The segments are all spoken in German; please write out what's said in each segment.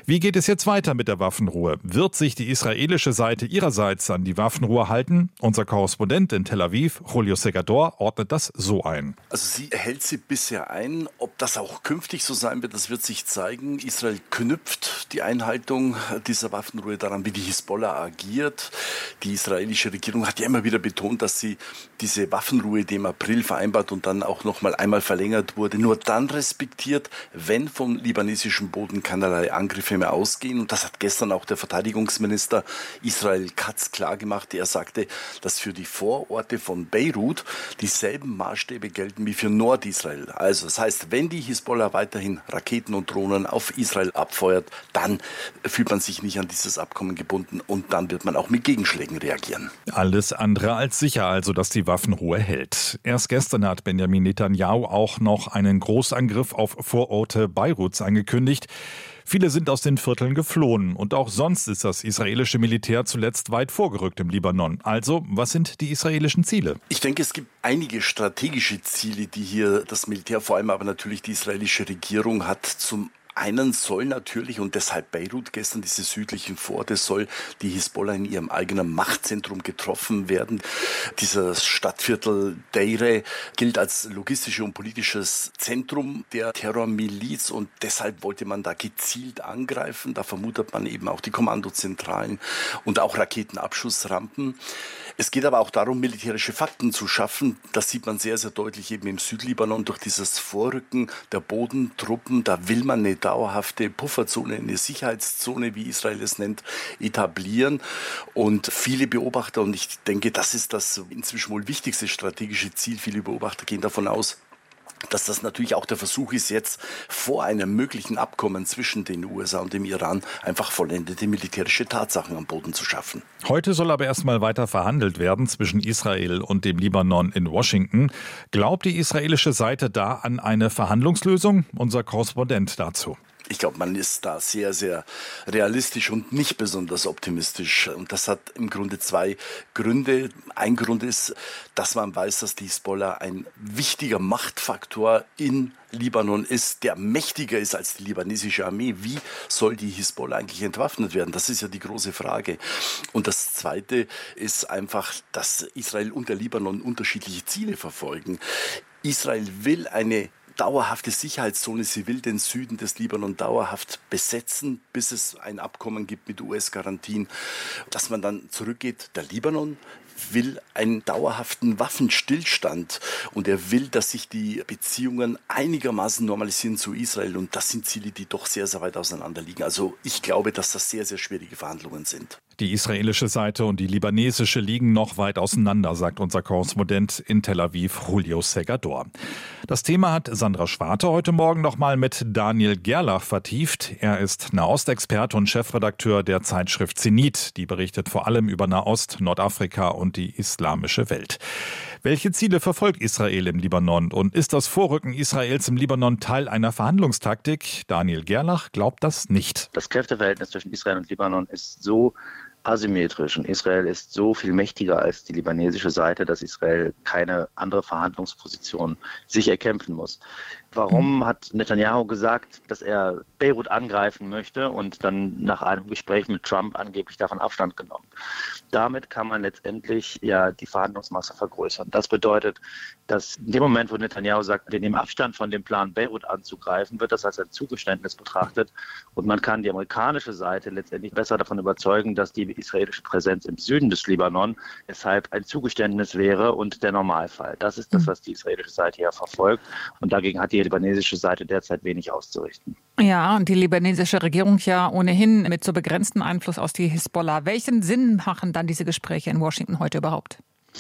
Wie geht es jetzt weiter mit der Waffenruhe? Wird sich die israelische Seite ihrerseits an die Waffenruhe halten? Unser Korrespondent in Tel Aviv, Julio Segador, ordnet das so ein. Also sie hält sie bisher ein. Ob das auch künftig so sein wird, das wird sich zeigen. Israel knüpft die Einhaltung dieser Waffenruhe daran, wie die Hisbollah agiert. Die israelische Regierung hat ja immer wieder betont, dass sie diese Waffenruhe, die im April vereinbart und dann auch noch mal einmal verlängert wurde, nur dann respektiert, wenn vom libanesischen Boden keinerlei Angriffe mehr ausgehen. Und das hat gestern auch der Verteidigungsminister Israel Katz klargemacht. Er sagte, dass für die Vororte von Beirut dieselben Maßstäbe gelten wie für Nordisrael. Also das heißt, wenn die Hisbollah weiterhin Raketen und Drohnen auf Israel abfeuert, dann fühlt man sich nicht an dieses Abkommen gebunden und dann wird man auch mit Gegenschlägen reagieren. Alles andere als sicher also, dass die Waffenruhe hält. Erst gestern hat Benjamin Netanyahu auch noch einen Großangriff auf Vororte Beiruts angekündigt. Viele sind aus den Vierteln geflohen und auch sonst ist das israelische Militär zuletzt weit vorgerückt im Libanon. Also, was sind die israelischen Ziele? Ich denke, es gibt einige strategische Ziele, die hier das Militär, vor allem aber natürlich die israelische Regierung hat. Zum einen soll natürlich, und deshalb Beirut gestern, diese südlichen Vororte, soll die Hisbollah in ihrem eigenen Machtzentrum getroffen werden. Dieses Stadtviertel Deire gilt als logistisches und politisches Zentrum der Terrormiliz und deshalb wollte man da gezielt angreifen. Da vermutet man eben auch die Kommandozentralen und auch Raketenabschussrampen. Es geht aber auch darum, militärische Fakten zu schaffen. Das sieht man sehr, sehr deutlich eben im Südlibanon durch dieses Vorrücken der Bodentruppen. Da will man eine dauerhafte Pufferzone, eine Sicherheitszone, wie Israel es nennt, etablieren. Und viele Beobachter, und ich denke, das ist das inzwischen wohl wichtigste strategische Ziel, viele Beobachter gehen davon aus, dass das natürlich auch der Versuch ist, jetzt vor einem möglichen Abkommen zwischen den USA und dem Iran einfach vollendete militärische Tatsachen am Boden zu schaffen. Heute soll aber erstmal weiter verhandelt werden zwischen Israel und dem Libanon in Washington. Glaubt die israelische Seite da an eine Verhandlungslösung? Unser Korrespondent dazu. Ich glaube, man ist da sehr, sehr realistisch und nicht besonders optimistisch. Und das hat im Grunde zwei Gründe. Ein Grund ist, dass man weiß, dass die Hisbollah ein wichtiger Machtfaktor in Libanon ist, der mächtiger ist als die libanesische Armee. Wie soll die Hisbollah eigentlich entwaffnet werden? Das ist ja die große Frage. Und das Zweite ist einfach, dass Israel und der Libanon unterschiedliche Ziele verfolgen. Israel will eine dauerhafte Sicherheitszone. Sie will den Süden des Libanon dauerhaft besetzen, bis es ein Abkommen gibt mit US-Garantien, dass man dann zurückgeht. Der Libanon will einen dauerhaften Waffenstillstand und er will, dass sich die Beziehungen einigermaßen normalisieren zu Israel und das sind Ziele, die doch sehr, sehr weit auseinander liegen. Also ich glaube, dass das sehr, sehr schwierige Verhandlungen sind. Die israelische Seite und die libanesische liegen noch weit auseinander, sagt unser Korrespondent in Tel Aviv, Julio Segador. Das Thema hat Sandra Schwarte heute Morgen nochmal mit Daniel Gerlach vertieft. Er ist Nahostexperte und Chefredakteur der Zeitschrift Zenit. Die berichtet vor allem über Nahost, Nordafrika und die islamische Welt. Welche Ziele verfolgt Israel im Libanon und ist das Vorrücken Israels im Libanon Teil einer Verhandlungstaktik? Daniel Gerlach glaubt das nicht. Das Kräfteverhältnis zwischen Israel und Libanon ist so asymmetrisch und Israel ist so viel mächtiger als die libanesische Seite, dass Israel keine andere Verhandlungsposition sich erkämpfen muss. Warum hat Netanyahu gesagt, dass er Beirut angreifen möchte und dann nach einem Gespräch mit Trump angeblich davon Abstand genommen? Damit kann man letztendlich ja die Verhandlungsmasse vergrößern. Das bedeutet, dass in dem Moment, wo Netanyahu sagt, wir nehmen Abstand von dem Plan, Beirut anzugreifen, wird das als ein Zugeständnis betrachtet und man kann die amerikanische Seite letztendlich besser davon überzeugen, dass die israelische Präsenz im Süden des Libanon deshalb ein Zugeständnis wäre und der Normalfall. Das ist das, was die israelische Seite ja verfolgt und dagegen hat die libanesische Seite derzeit wenig auszurichten. Ja, und die libanesische Regierung ja ohnehin mit so begrenztem Einfluss aus die Hisbollah. Welchen Sinn machen dann diese Gespräche in Washington heute überhaupt?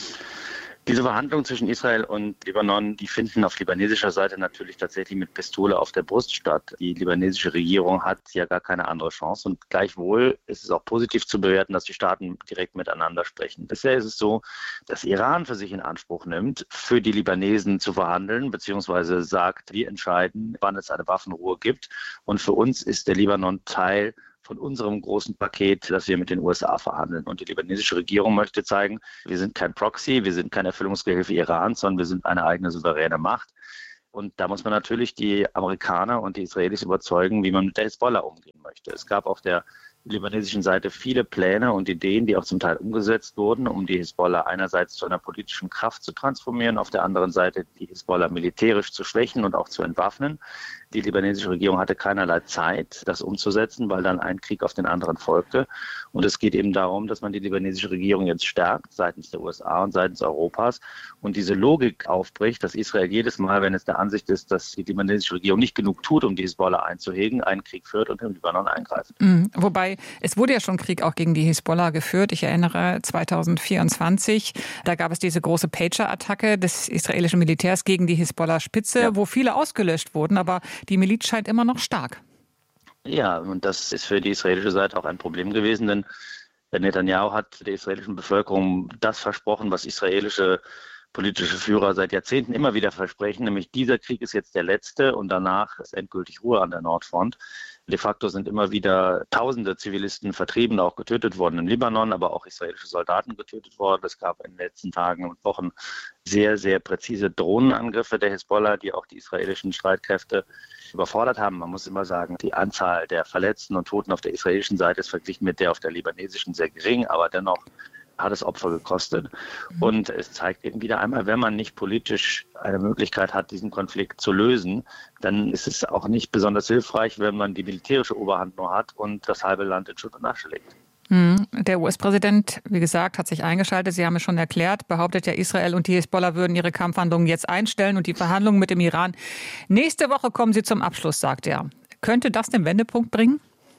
Diese Verhandlungen zwischen Israel und Libanon, die finden auf libanesischer Seite natürlich tatsächlich mit Pistole auf der Brust statt. Die libanesische Regierung hat ja gar keine andere Chance und gleichwohl ist es auch positiv zu bewerten, dass die Staaten direkt miteinander sprechen. Bisher ist es so, dass Iran für sich in Anspruch nimmt, für die Libanesen zu verhandeln, beziehungsweise sagt, wir entscheiden, wann es eine Waffenruhe gibt und für uns ist der Libanon Teil von unserem großen Paket, das wir mit den USA verhandeln. Und die libanesische Regierung möchte zeigen, wir sind kein Proxy, wir sind keine Erfüllungsgehilfe Irans, sondern wir sind eine eigene souveräne Macht. Und da muss man natürlich die Amerikaner und die Israelis überzeugen, wie man mit der Hisbollah umgehen möchte. Es gab auf der libanesischen Seite viele Pläne und Ideen, die auch zum Teil umgesetzt wurden, um die Hisbollah einerseits zu einer politischen Kraft zu transformieren, auf der anderen Seite die Hisbollah militärisch zu schwächen und auch zu entwaffnen. Die libanesische Regierung hatte keinerlei Zeit, das umzusetzen, weil dann ein Krieg auf den anderen folgte. Und es geht eben darum, dass man die libanesische Regierung jetzt stärkt, seitens der USA und seitens Europas, und diese Logik aufbricht, dass Israel jedes Mal, wenn es der Ansicht ist, dass die libanesische Regierung nicht genug tut, um die Hisbollah einzuhegen, einen Krieg führt und im Libanon eingreift. Wobei, es wurde ja schon Krieg auch gegen die Hisbollah geführt. Ich erinnere 2024, da gab es diese große Pager-Attacke des israelischen Militärs gegen die Hisbollah-Spitze, wo viele ausgelöscht wurden, aber die Miliz scheint immer noch stark. Ja, und das ist für die israelische Seite auch ein Problem gewesen, denn Netanyahu hat der israelischen Bevölkerung das versprochen, was israelische politische Führer seit Jahrzehnten immer wieder versprechen, nämlich dieser Krieg ist jetzt der letzte und danach ist endgültig Ruhe an der Nordfront. De facto sind immer wieder tausende Zivilisten vertrieben, auch getötet worden im Libanon, aber auch israelische Soldaten getötet worden. Es gab in den letzten Tagen und Wochen sehr, sehr präzise Drohnenangriffe der Hisbollah, die auch die israelischen Streitkräfte überfordert haben. Man muss immer sagen, die Anzahl der Verletzten und Toten auf der israelischen Seite ist verglichen mit der auf der libanesischen sehr gering, aber dennoch hat es Opfer gekostet. Und es zeigt eben wieder einmal, wenn man nicht politisch eine Möglichkeit hat, diesen Konflikt zu lösen, dann ist es auch nicht besonders hilfreich, wenn man die militärische Oberhand nur hat und das halbe Land in Schutt und Asche legt. Der US-Präsident, wie gesagt, hat sich eingeschaltet. Sie haben es schon erklärt, behauptet ja, Israel und die Hisbollah würden ihre Kampfhandlungen jetzt einstellen und die Verhandlungen mit dem Iran. Nächste Woche kommen sie zum Abschluss, sagt er. Könnte das den Wendepunkt bringen?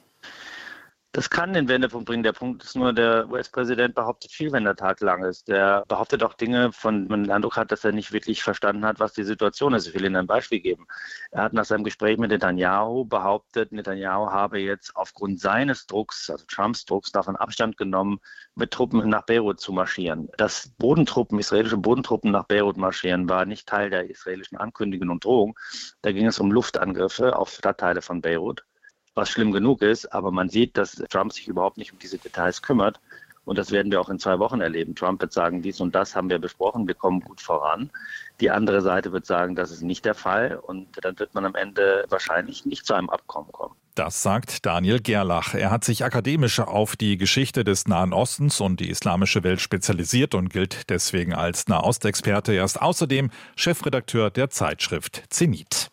Das kann den Wendepunkt bringen. Der Punkt ist nur, der US-Präsident behauptet viel, wenn der Tag lang ist. Der behauptet auch Dinge, von man den Eindruck hat, dass er nicht wirklich verstanden hat, was die Situation ist. Ich will Ihnen ein Beispiel geben. Er hat nach seinem Gespräch mit Netanyahu behauptet, Netanyahu habe jetzt aufgrund seines Drucks, also Trumps Drucks, davon Abstand genommen, mit Truppen nach Beirut zu marschieren. Dass israelische Bodentruppen nach Beirut marschieren, war nicht Teil der israelischen Ankündigung und Drohung. Da ging es um Luftangriffe auf Stadtteile von Beirut, was schlimm genug ist, aber man sieht, dass Trump sich überhaupt nicht um diese Details kümmert. Und das werden wir auch in 2 Wochen erleben. Trump wird sagen, dies und das haben wir besprochen, wir kommen gut voran. Die andere Seite wird sagen, das ist nicht der Fall. Und dann wird man am Ende wahrscheinlich nicht zu einem Abkommen kommen. Das sagt Daniel Gerlach. Er hat sich akademisch auf die Geschichte des Nahen Ostens und die islamische Welt spezialisiert und gilt deswegen als Nahostexperte. Er ist außerdem Chefredakteur der Zeitschrift Zenit.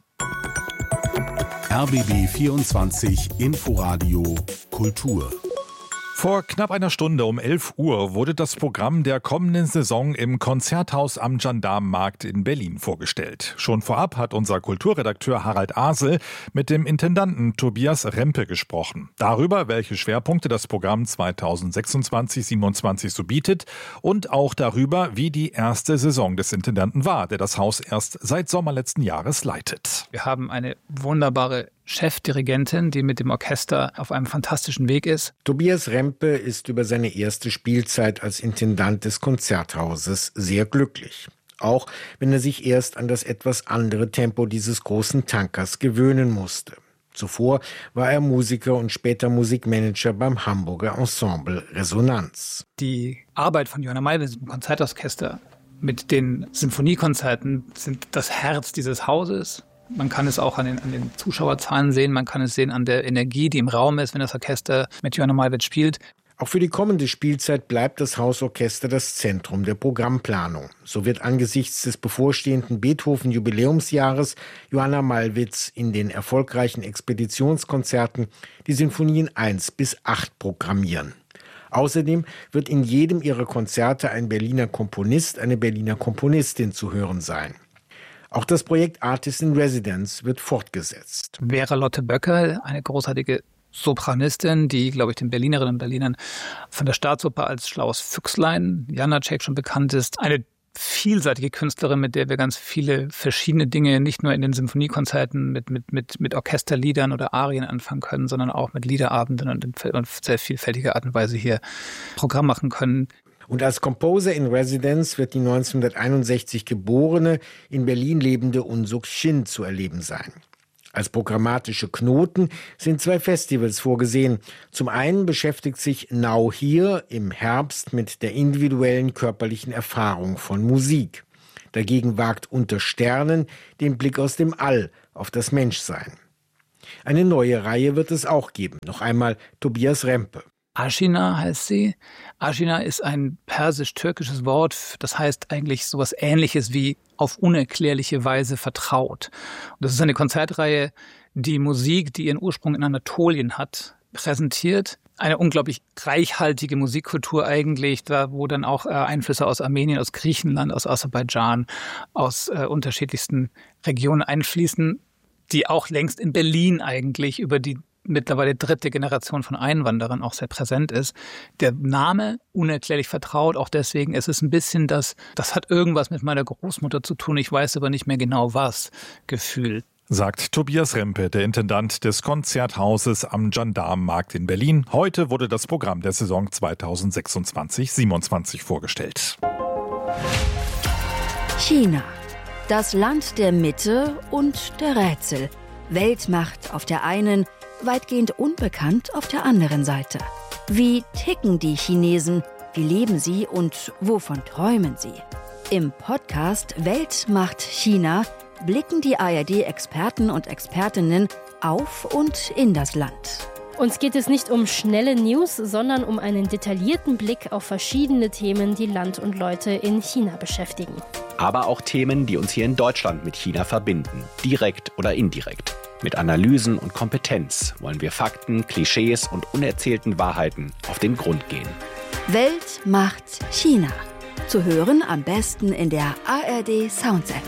RBB 24 Inforadio Kultur. Vor knapp einer Stunde um 11 Uhr wurde das Programm der kommenden Saison im Konzerthaus am Gendarmenmarkt in Berlin vorgestellt. Schon vorab hat unser Kulturredakteur Harald Asel mit dem Intendanten Tobias Rempe gesprochen. Darüber, welche Schwerpunkte das Programm 2026/27 so bietet und auch darüber, wie die erste Saison des Intendanten war, der das Haus erst seit Sommer letzten Jahres leitet. Wir haben eine wunderbare Chefdirigentin, die mit dem Orchester auf einem fantastischen Weg ist. Tobias Rempe ist über seine erste Spielzeit als Intendant des Konzerthauses sehr glücklich. Auch wenn er sich erst an das etwas andere Tempo dieses großen Tankers gewöhnen musste. Zuvor war er Musiker und später Musikmanager beim Hamburger Ensemble Resonanz. Die Arbeit von Johanna Malwitz im Konzertorchester mit den Sinfoniekonzerten sind das Herz dieses Hauses. Man kann es auch an den Zuschauerzahlen sehen, man kann es sehen an der Energie, die im Raum ist, wenn das Orchester mit Johanna Malwitz spielt. Auch für die kommende Spielzeit bleibt das Hausorchester das Zentrum der Programmplanung. So wird angesichts des bevorstehenden Beethoven-Jubiläumsjahres Johanna Malwitz in den erfolgreichen Expeditionskonzerten die Sinfonien 1 bis 8 programmieren. Außerdem wird in jedem ihrer Konzerte ein Berliner Komponist, eine Berliner Komponistin zu hören sein. Auch das Projekt Artist in Residence wird fortgesetzt. Vera Lotte Böckerl, eine großartige Sopranistin, die, glaube ich, den Berlinerinnen und Berlinern von der Staatsoper als schlaues Füchslein, Janáček, schon bekannt ist. Eine vielseitige Künstlerin, mit der wir ganz viele verschiedene Dinge nicht nur in den Symphoniekonzerten mit Orchesterliedern oder Arien anfangen können, sondern auch mit Liederabenden und auf sehr vielfältige Art und Weise hier Programm machen können. Und als Composer in Residence wird die 1961 geborene, in Berlin lebende Unsuk Shin zu erleben sein. Als programmatische Knoten sind 2 Festivals vorgesehen. Zum einen beschäftigt sich Now Here im Herbst mit der individuellen körperlichen Erfahrung von Musik. Dagegen wagt Unter Sternen den Blick aus dem All auf das Menschsein. Eine neue Reihe wird es auch geben. Noch einmal Tobias Rempe. Aşina heißt sie. Aşina ist ein persisch-türkisches Wort, das heißt eigentlich sowas Ähnliches wie auf unerklärliche Weise vertraut. Und das ist eine Konzertreihe, die Musik, die ihren Ursprung in Anatolien hat, präsentiert. Eine unglaublich reichhaltige Musikkultur eigentlich, da wo dann auch Einflüsse aus Armenien, aus Griechenland, aus Aserbaidschan, aus unterschiedlichsten Regionen einfließen, die auch längst in Berlin eigentlich über die mittlerweile 3. Generation von Einwanderern auch sehr präsent ist. Der Name unerklärlich vertraut, auch deswegen, es ist ein bisschen das hat irgendwas mit meiner Großmutter zu tun, ich weiß aber nicht mehr genau was, Gefühl. Sagt Tobias Rempe, der Intendant des Konzerthauses am Gendarmenmarkt in Berlin. Heute wurde das Programm der Saison 2026/27 vorgestellt. China, das Land der Mitte und der Rätsel. Weltmacht auf der einen, weitgehend unbekannt auf der anderen Seite. Wie ticken die Chinesen? Wie leben sie und wovon träumen sie? Im Podcast Weltmacht China blicken die ARD-Experten und Expertinnen auf und in das Land. Uns geht es nicht um schnelle News, sondern um einen detaillierten Blick auf verschiedene Themen, die Land und Leute in China beschäftigen. Aber auch Themen, die uns hier in Deutschland mit China verbinden, direkt oder indirekt. Mit Analysen und Kompetenz wollen wir Fakten, Klischees und unerzählten Wahrheiten auf den Grund gehen. Weltmacht China. Zu hören am besten in der ARD Sounds App.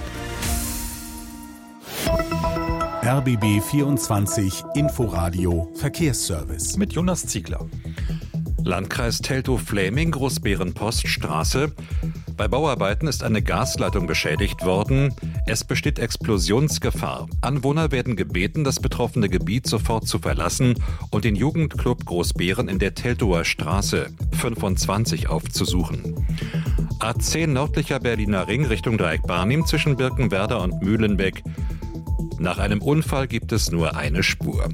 RBB 24 Inforadio Verkehrsservice. Mit Jonas Ziegler. Landkreis Teltow-Fläming, Großbeeren-Poststraße. Bei Bauarbeiten ist eine Gasleitung beschädigt worden. Es besteht Explosionsgefahr. Anwohner werden gebeten, das betroffene Gebiet sofort zu verlassen und den Jugendclub Großbeeren in der Teltower Straße 25 aufzusuchen. A10 nördlicher Berliner Ring Richtung Dreieck Barnim zwischen Birkenwerder und Mühlenbeck. Nach einem Unfall gibt es nur eine Spur.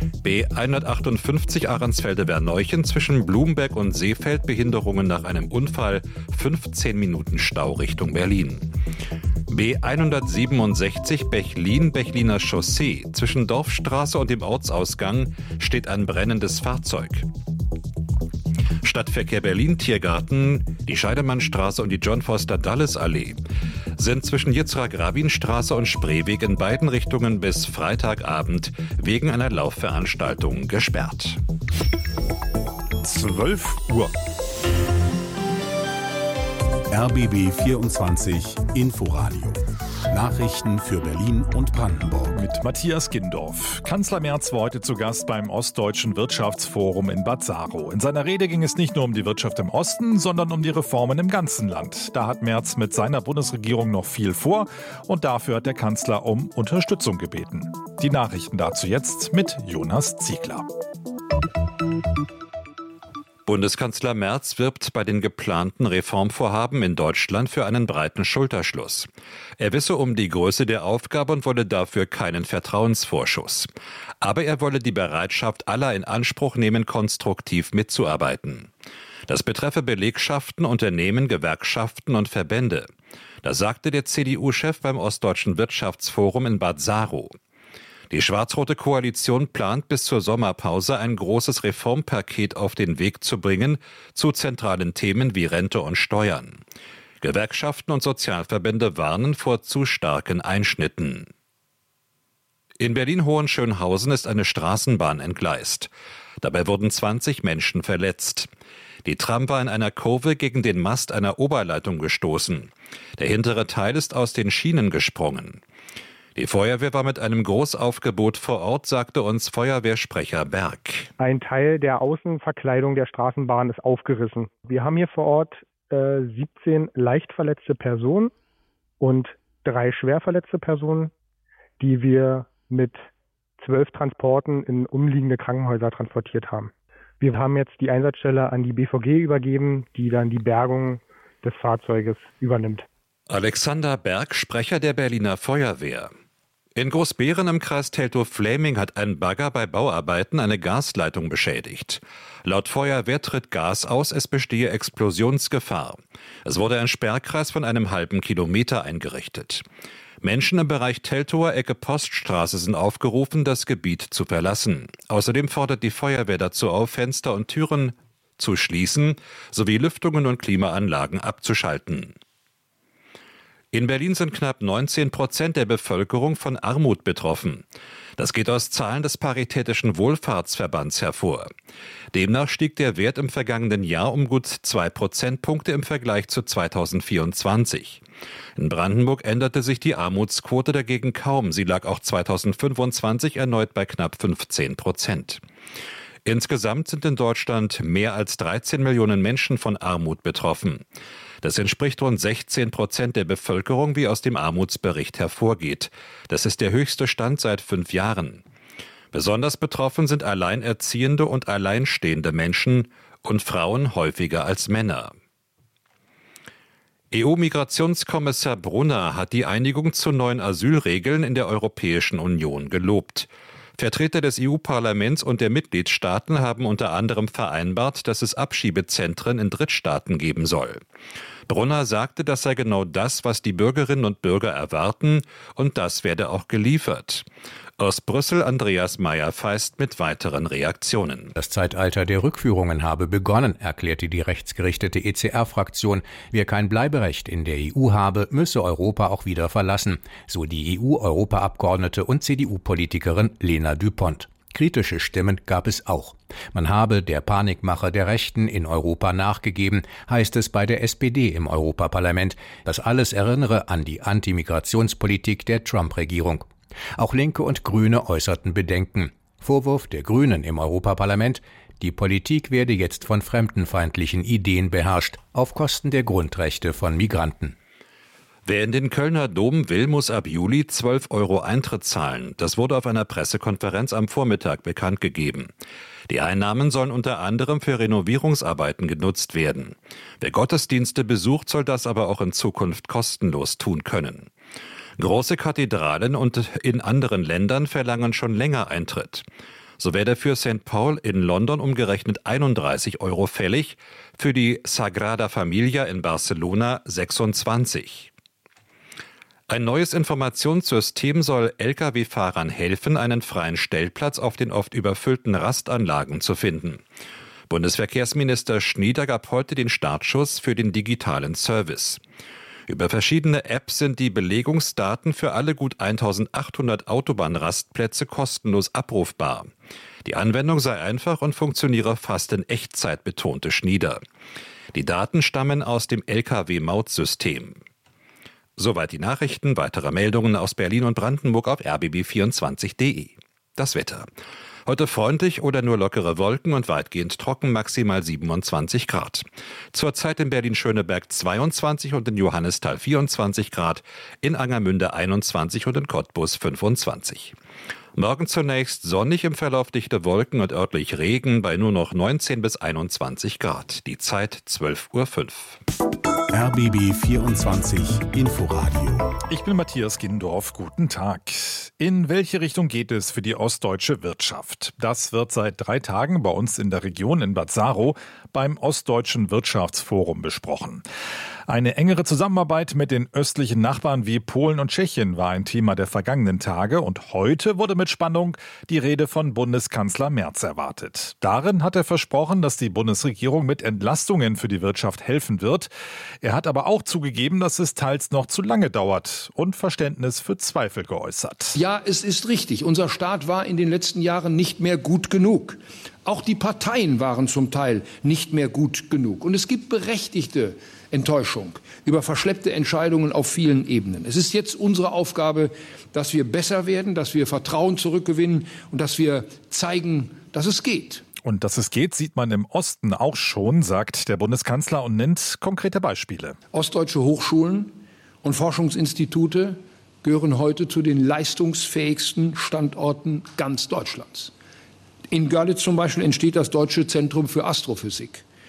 B158 Ahrensfelde-Werneuchen zwischen Blumberg und Seefeld, Behinderungen nach einem Unfall, 15 Minuten Stau Richtung Berlin. B167 Bechlin-Bechliner Chaussee zwischen Dorfstraße und dem Ortsausgang steht ein brennendes Fahrzeug. Stadtverkehr Berlin-Tiergarten, die Scheidemannstraße und die John-Foster-Dulles-Allee sind zwischen Yitzhak-Rabin-Straße und Spreeweg in beiden Richtungen bis Freitagabend wegen einer Laufveranstaltung gesperrt. 12 Uhr. RBB 24 Inforadio. Nachrichten für Berlin und Brandenburg. Mit Matthias Gindorf. Kanzler Merz war heute zu Gast beim Ostdeutschen Wirtschaftsforum in Bad Saro. In seiner Rede ging es nicht nur um die Wirtschaft im Osten, sondern um die Reformen im ganzen Land. Da hat Merz mit seiner Bundesregierung noch viel vor und dafür hat der Kanzler um Unterstützung gebeten. Die Nachrichten dazu jetzt mit Jonas Ziegler. Bundeskanzler Merz wirbt bei den geplanten Reformvorhaben in Deutschland für einen breiten Schulterschluss. Er wisse um die Größe der Aufgabe und wolle dafür keinen Vertrauensvorschuss. Aber er wolle die Bereitschaft aller in Anspruch nehmen, konstruktiv mitzuarbeiten. Das betreffe Belegschaften, Unternehmen, Gewerkschaften und Verbände. Das sagte der CDU-Chef beim Ostdeutschen Wirtschaftsforum in Bad Saro. Die schwarz-rote Koalition plant bis zur Sommerpause ein großes Reformpaket auf den Weg zu bringen zu zentralen Themen wie Rente und Steuern. Gewerkschaften und Sozialverbände warnen vor zu starken Einschnitten. In Berlin-Hohenschönhausen ist eine Straßenbahn entgleist. Dabei wurden 20 Menschen verletzt. Die Tram war in einer Kurve gegen den Mast einer Oberleitung gestoßen. Der hintere Teil ist aus den Schienen gesprungen. Die Feuerwehr war mit einem Großaufgebot vor Ort, sagte uns Feuerwehrsprecher Berg. Ein Teil der Außenverkleidung der Straßenbahn ist aufgerissen. Wir haben hier vor Ort 17 leicht verletzte Personen und 3 schwer verletzte Personen, die wir mit 12 Transporten in umliegende Krankenhäuser transportiert haben. Wir haben jetzt die Einsatzstelle an die BVG übergeben, die dann die Bergung des Fahrzeuges übernimmt. Alexander Berg, Sprecher der Berliner Feuerwehr. In Großbeeren im Kreis Teltow-Fläming hat ein Bagger bei Bauarbeiten eine Gasleitung beschädigt. Laut Feuerwehr tritt Gas aus, es bestehe Explosionsgefahr. Es wurde ein Sperrkreis von einem halben Kilometer eingerichtet. Menschen im Bereich Teltower Ecke Poststraße sind aufgerufen, das Gebiet zu verlassen. Außerdem fordert die Feuerwehr dazu auf, Fenster und Türen zu schließen sowie Lüftungen und Klimaanlagen abzuschalten. In Berlin sind knapp 19% der Bevölkerung von Armut betroffen. Das geht aus Zahlen des Paritätischen Wohlfahrtsverbands hervor. Demnach stieg der Wert im vergangenen Jahr um gut 2 Prozentpunkte im Vergleich zu 2024. In Brandenburg änderte sich die Armutsquote dagegen kaum. Sie lag auch 2025 erneut bei knapp 15%. Insgesamt sind in Deutschland mehr als 13 Millionen Menschen von Armut betroffen. Das entspricht rund 16% der Bevölkerung, wie aus dem Armutsbericht hervorgeht. Das ist der höchste Stand seit 5 Jahren. Besonders betroffen sind alleinerziehende und alleinstehende Menschen und Frauen häufiger als Männer. EU-Migrationskommissar Brunner hat die Einigung zu neuen Asylregeln in der Europäischen Union gelobt. Vertreter des EU-Parlaments und der Mitgliedstaaten haben unter anderem vereinbart, dass es Abschiebezentren in Drittstaaten geben soll. Brunner sagte, das sei genau das, was die Bürgerinnen und Bürger erwarten, und das werde auch geliefert. Aus Brüssel Andreas Meyer-Feist mit weiteren Reaktionen. Das Zeitalter der Rückführungen habe begonnen, erklärte die rechtsgerichtete ECR-Fraktion. Wer kein Bleiberecht in der EU habe, müsse Europa auch wieder verlassen, so die EU-Europaabgeordnete und CDU-Politikerin Lena Düpont. Kritische Stimmen gab es auch. Man habe der Panikmache der Rechten in Europa nachgegeben, heißt es bei der SPD im Europaparlament. Das alles erinnere an die Antimigrationspolitik der Trump-Regierung. Auch Linke und Grüne äußerten Bedenken. Vorwurf der Grünen im Europaparlament: Die Politik werde jetzt von fremdenfeindlichen Ideen beherrscht, auf Kosten der Grundrechte von Migranten. Wer in den Kölner Dom will, muss ab Juli 12 € Eintritt zahlen. Das wurde auf einer Pressekonferenz am Vormittag bekannt gegeben. Die Einnahmen sollen unter anderem für Renovierungsarbeiten genutzt werden. Wer Gottesdienste besucht, soll das aber auch in Zukunft kostenlos tun können. Große Kathedralen und in anderen Ländern verlangen schon länger Eintritt. So werde für St. Paul in London umgerechnet 31 € fällig, für die Sagrada Familia in Barcelona 26. Ein neues Informationssystem soll Lkw-Fahrern helfen, einen freien Stellplatz auf den oft überfüllten Rastanlagen zu finden. Bundesverkehrsminister Schnieder gab heute den Startschuss für den digitalen Service. Über verschiedene Apps sind die Belegungsdaten für alle gut 1800 Autobahnrastplätze kostenlos abrufbar. Die Anwendung sei einfach und funktioniere fast in Echtzeit, betonte Schnieder. Die Daten stammen aus dem Lkw-Mautsystem. Soweit die Nachrichten. Weitere Meldungen aus Berlin und Brandenburg auf rbb24.de. Das Wetter. Heute freundlich oder nur lockere Wolken und weitgehend trocken, maximal 27 Grad. Zurzeit in Berlin-Schöneberg 22 und in Johannisthal 24 Grad, in Angermünde 21 und in Cottbus 25. Morgen zunächst sonnig, im Verlauf dichte Wolken und örtlich Regen bei nur noch 19 bis 21 Grad. Die Zeit 12:05 Uhr. RBB 24 Inforadio. Ich bin Matthias Gindorf. Guten Tag. In welche Richtung geht es für die ostdeutsche Wirtschaft? Das wird seit 3 Tagen bei uns in der Region in Bad Saarow beim Ostdeutschen Wirtschaftsforum besprochen. Eine engere Zusammenarbeit mit den östlichen Nachbarn wie Polen und Tschechien war ein Thema der vergangenen Tage und heute wurde mit Spannung die Rede von Bundeskanzler Merz erwartet. Darin hat er versprochen, dass die Bundesregierung mit Entlastungen für die Wirtschaft helfen wird. Er hat aber auch zugegeben, dass es teils noch zu lange dauert und Verständnis für Zweifel geäußert. Ja, es ist richtig. Unser Staat war in den letzten Jahren nicht mehr gut genug. Auch die Parteien waren zum Teil nicht mehr gut genug. Und es gibt berechtigte Enttäuschung über verschleppte Entscheidungen auf vielen Ebenen. Es ist jetzt unsere Aufgabe, dass wir besser werden, dass wir Vertrauen zurückgewinnen und dass wir zeigen, dass es geht. Und dass es geht, sieht man im Osten auch schon, sagt der Bundeskanzler und nennt konkrete Beispiele. Ostdeutsche Hochschulen und Forschungsinstitute gehören heute zu den leistungsfähigsten Standorten ganz Deutschlands. In Görlitz zum Beispiel entsteht das Deutsche Zentrum für Astrophysik.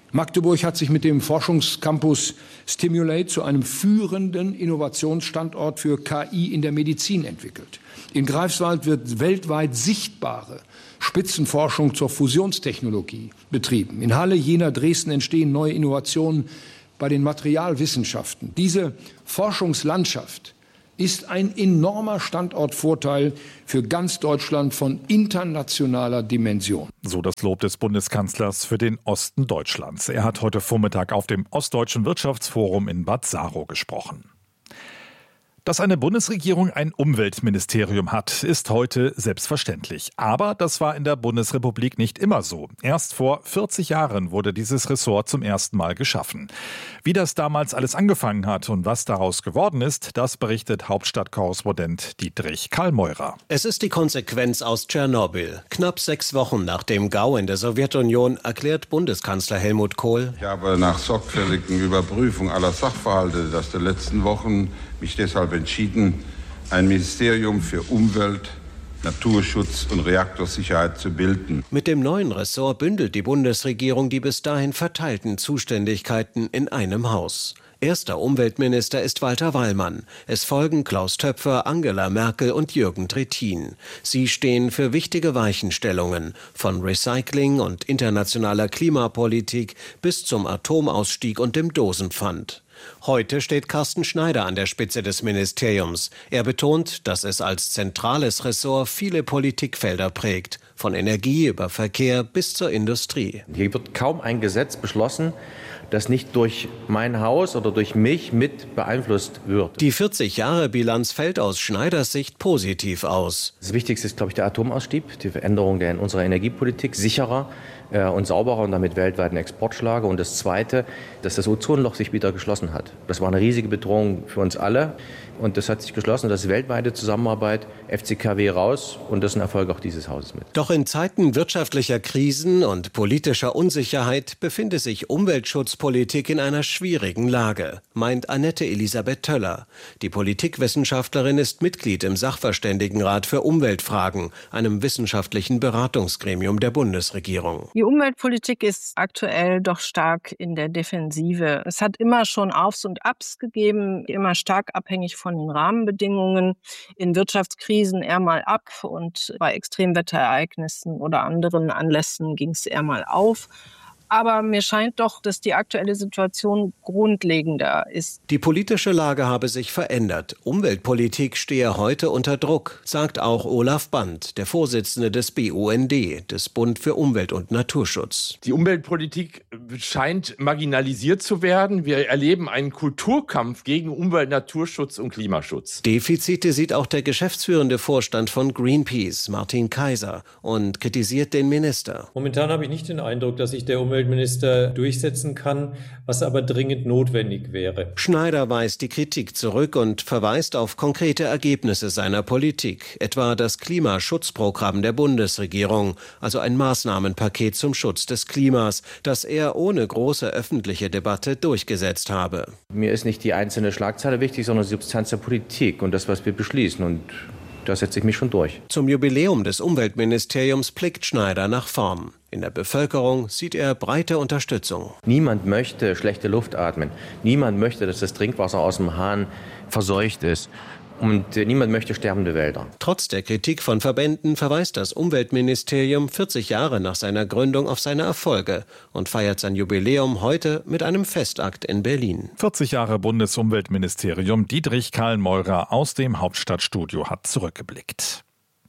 Magdeburg hat sich mit dem Forschungscampus Stimulate zu einem führenden Innovationsstandort für KI in der Medizin entwickelt. In Greifswald wird weltweit sichtbare Spitzenforschung zur Fusionstechnologie betrieben. In Halle, Jena, Dresden entstehen neue Innovationen bei den Materialwissenschaften. Diese Forschungslandschaft ist ein enormer Standortvorteil für ganz Deutschland von internationaler Dimension. So das Lob des Bundeskanzlers für den Osten Deutschlands. Er hat heute Vormittag auf dem Ostdeutschen Wirtschaftsforum in Bad Saro gesprochen. Dass eine Bundesregierung ein Umweltministerium hat, ist heute selbstverständlich. Aber das war in der Bundesrepublik nicht immer so. Erst vor 40 Jahren wurde dieses Ressort zum ersten Mal geschaffen. Wie das damals alles angefangen hat und was daraus geworden ist, das berichtet Hauptstadtkorrespondent Dietrich Kallmeurer. Es ist die Konsequenz aus Tschernobyl. Knapp 6 Wochen nach dem GAU in der Sowjetunion erklärt Bundeskanzler Helmut Kohl: Ich habe nach sorgfältigen Überprüfung aller Sachverhalte der letzten Wochen mich deshalb entschieden, ein Ministerium für Umwelt, Naturschutz und Reaktorsicherheit zu bilden. Mit dem neuen Ressort bündelt die Bundesregierung die bis dahin verteilten Zuständigkeiten in einem Haus. Erster Umweltminister ist Walter Wallmann. Es folgen Klaus Töpfer, Angela Merkel und Jürgen Trittin. Sie stehen für wichtige Weichenstellungen, von Recycling und internationaler Klimapolitik bis zum Atomausstieg und dem Dosenpfand. Heute steht Carsten Schneider an der Spitze des Ministeriums. Er betont, dass es als zentrales Ressort viele Politikfelder prägt, von Energie über Verkehr bis zur Industrie. Hier wird kaum ein Gesetz beschlossen, das nicht durch mein Haus oder durch mich mit beeinflusst wird. Die 40-Jahre-Bilanz fällt aus Schneiders Sicht positiv aus. Das Wichtigste ist, glaube ich, der Atomausstieg, die Veränderung in unserer Energiepolitik, sicherer und sauberer und damit weltweiten Exportschlager. Und das Zweite, dass das Ozonloch sich wieder geschlossen hat. Das war eine riesige Bedrohung für uns alle. Und das hat sich geschlossen. Das ist weltweite Zusammenarbeit, FCKW raus. Und das ist ein Erfolg auch dieses Hauses mit. Doch in Zeiten wirtschaftlicher Krisen und politischer Unsicherheit befindet sich Umweltschutzpolitik in einer schwierigen Lage, meint Annette Elisabeth Töller. Die Politikwissenschaftlerin ist Mitglied im Sachverständigenrat für Umweltfragen, einem wissenschaftlichen Beratungsgremium der Bundesregierung. Die Umweltpolitik ist aktuell doch stark in der Defensive. Es hat immer schon Aufs und Abs gegeben, immer stark abhängig von den Rahmenbedingungen. In Wirtschaftskrisen eher mal ab und bei Extremwetterereignissen oder anderen Anlässen ging es eher mal auf. Aber mir scheint doch, dass die aktuelle Situation grundlegender ist. Die politische Lage habe sich verändert. Umweltpolitik stehe heute unter Druck, sagt auch Olaf Bandt, der Vorsitzende des BUND, des Bund für Umwelt und Naturschutz. Die Umweltpolitik scheint marginalisiert zu werden. Wir erleben einen Kulturkampf gegen Umwelt, Naturschutz und Klimaschutz. Defizite sieht auch der geschäftsführende Vorstand von Greenpeace, Martin Kaiser, und kritisiert den Minister. Momentan habe ich nicht den Eindruck, dass sich der Umweltminister durchsetzen kann, was aber dringend notwendig wäre. Schneider weist die Kritik zurück und verweist auf konkrete Ergebnisse seiner Politik, etwa das Klimaschutzprogramm der Bundesregierung, also ein Maßnahmenpaket zum Schutz des Klimas, das er ohne große öffentliche Debatte durchgesetzt habe. Mir ist nicht die einzelne Schlagzeile wichtig, sondern die Substanz der Politik und das, was wir beschließen. Und da setze ich mich schon durch. Zum Jubiläum des Umweltministeriums blickt Schneider nach vorn. In der Bevölkerung sieht er breite Unterstützung. Niemand möchte schlechte Luft atmen. Niemand möchte, dass das Trinkwasser aus dem Hahn verseucht ist. Und niemand möchte sterbende Wälder. Trotz der Kritik von Verbänden verweist das Umweltministerium 40 Jahre nach seiner Gründung auf seine Erfolge und feiert sein Jubiläum heute mit einem Festakt in Berlin. 40 Jahre Bundesumweltministerium. Dietrich Kallmeurer aus dem Hauptstadtstudio hat zurückgeblickt.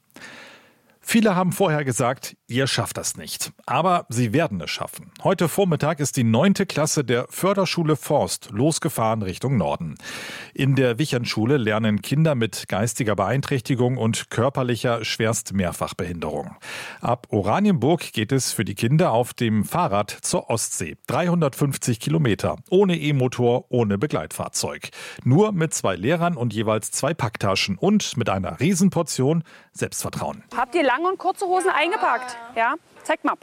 Viele haben vorher gesagt, ihr schafft das nicht. Aber sie werden es schaffen. Heute Vormittag ist die 9. Klasse der Förderschule Forst losgefahren Richtung Norden. In der Wichernschule lernen Kinder mit geistiger Beeinträchtigung und körperlicher Schwerst-Mehrfachbehinderung. Ab Oranienburg geht es für die Kinder auf dem Fahrrad zur Ostsee. 350 Kilometer. Ohne E-Motor, ohne Begleitfahrzeug. Nur mit 2 Lehrern und jeweils 2 Packtaschen und mit einer Riesenportion Selbstvertrauen. Habt ihr lange und kurze Hosen eingepackt? Ja? Zeigt mal, bitte.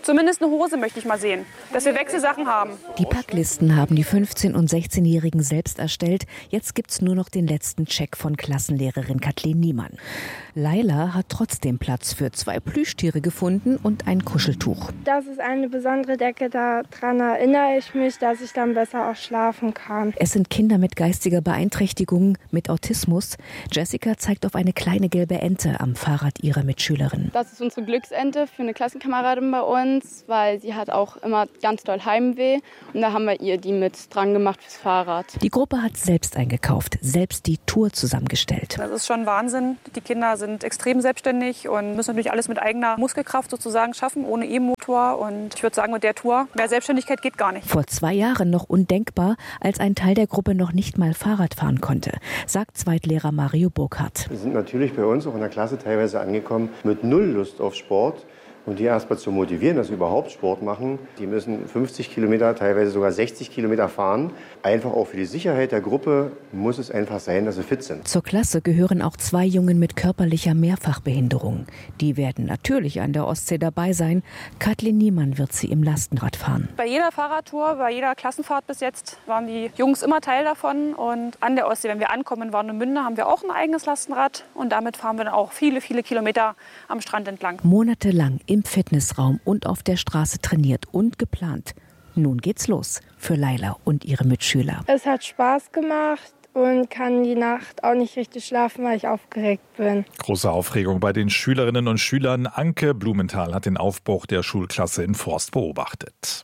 Zumindest eine Hose möchte ich mal sehen, dass wir Wechselsachen haben. Die Packlisten haben die 15- und 16-Jährigen selbst erstellt. Jetzt gibt's nur noch den letzten Check von Klassenlehrerin Kathleen Niemann. Laila hat trotzdem Platz für 2 Plüschtiere gefunden und ein Kuscheltuch. Das ist eine besondere Decke, daran erinnere ich mich, dass ich dann besser auch schlafen kann. Es sind Kinder mit geistiger Beeinträchtigung, mit Autismus. Jessica zeigt auf eine kleine gelbe Ente am Fahrrad ihrer Mitschülerin. Das ist unsere Glücksente für eine Klassenkameradin bei uns, weil sie hat auch immer ganz doll Heimweh. Und da haben wir ihr die mit dran gemacht fürs Fahrrad. Die Gruppe hat selbst eingekauft, selbst die Tour zusammengestellt. Das ist schon Wahnsinn. Die Kinder sind extrem selbstständig und müssen natürlich alles mit eigener Muskelkraft sozusagen schaffen, ohne E-Motor. Und ich würde sagen, mit der Tour, mehr Selbstständigkeit geht gar nicht. Vor 2 Jahren noch undenkbar, als ein Teil der Gruppe noch nicht mal Fahrrad fahren konnte, sagt Zweitlehrer Mario Burkhardt. Wir sind natürlich bei uns auch in der Klasse teilweise angekommen mit 0 Lust auf Sport. Und die erst mal zu motivieren, dass sie überhaupt Sport machen. Die müssen 50 Kilometer, teilweise sogar 60 Kilometer fahren. Einfach auch für die Sicherheit der Gruppe muss es einfach sein, dass sie fit sind. Zur Klasse gehören auch 2 Jungen mit körperlicher Mehrfachbehinderung. Die werden natürlich an der Ostsee dabei sein. Kathleen Niemann wird sie im Lastenrad fahren. Bei jeder Fahrradtour, bei jeder Klassenfahrt bis jetzt waren die Jungs immer Teil davon. Und an der Ostsee, wenn wir ankommen in Warnemünde, haben wir auch ein eigenes Lastenrad. Und damit fahren wir dann auch viele, viele Kilometer am Strand entlang. Monatelang im Fitnessraum und auf der Straße trainiert und geplant. Nun geht's los für Laila und ihre Mitschüler. Es hat Spaß gemacht und kann die Nacht auch nicht richtig schlafen, weil ich aufgeregt bin. Große Aufregung bei den Schülerinnen und Schülern. Anke Blumenthal hat den Aufbruch der Schulklasse in Forst beobachtet.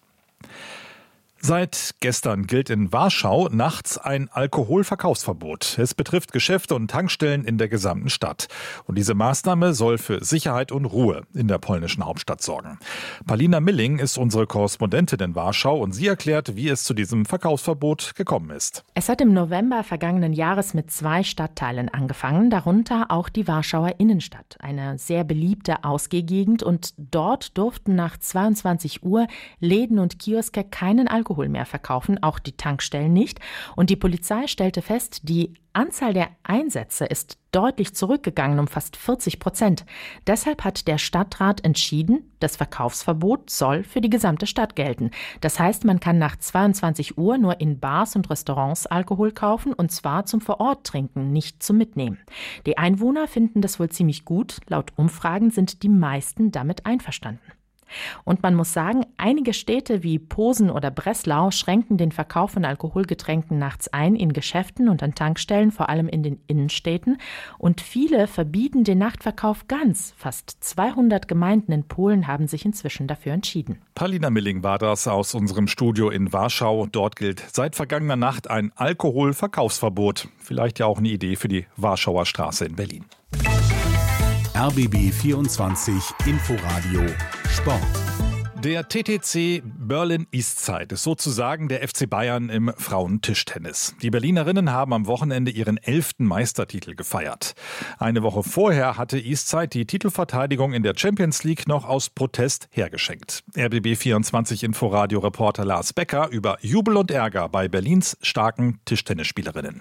Seit gestern gilt in Warschau nachts ein Alkoholverkaufsverbot. Es betrifft Geschäfte und Tankstellen in der gesamten Stadt. Und diese Maßnahme soll für Sicherheit und Ruhe in der polnischen Hauptstadt sorgen. Paulina Milling ist unsere Korrespondentin in Warschau und sie erklärt, wie es zu diesem Verkaufsverbot gekommen ist. Es hat im November vergangenen Jahres mit 2 Stadtteilen angefangen, darunter auch die Warschauer Innenstadt, eine sehr beliebte Ausgehgegend. Und dort durften nach 22 Uhr Läden und Kioske keinen Alkohol mehr verkaufen, auch die Tankstellen nicht. Und die Polizei stellte fest, die Anzahl der Einsätze ist deutlich zurückgegangen, um fast 40%. Deshalb hat der Stadtrat entschieden, das Verkaufsverbot soll für die gesamte Stadt gelten. Das heißt, man kann nach 22 Uhr nur in Bars und Restaurants Alkohol kaufen, und zwar zum Vor-Ort-Trinken, nicht zum Mitnehmen. Die Einwohner finden das wohl ziemlich gut. Laut Umfragen sind die meisten damit einverstanden. Und man muss sagen, einige Städte wie Posen oder Breslau schränken den Verkauf von Alkoholgetränken nachts ein in Geschäften und an Tankstellen, vor allem in den Innenstädten. Und viele verbieten den Nachtverkauf ganz. Fast 200 Gemeinden in Polen haben sich inzwischen dafür entschieden. Paulina Milling war das aus unserem Studio in Warschau. Dort gilt seit vergangener Nacht ein Alkoholverkaufsverbot. Vielleicht ja auch eine Idee für die Warschauer Straße in Berlin. RBB 24 Inforadio Sport. Der TTC Berlin Eastside ist sozusagen der FC Bayern im Frauentischtennis. Die Berlinerinnen haben am Wochenende ihren 11. Meistertitel gefeiert. Eine Woche vorher hatte Eastside die Titelverteidigung in der Champions League noch aus Protest hergeschenkt. RBB 24 Inforadio-Reporter Lars Becker über Jubel und Ärger bei Berlins starken Tischtennisspielerinnen.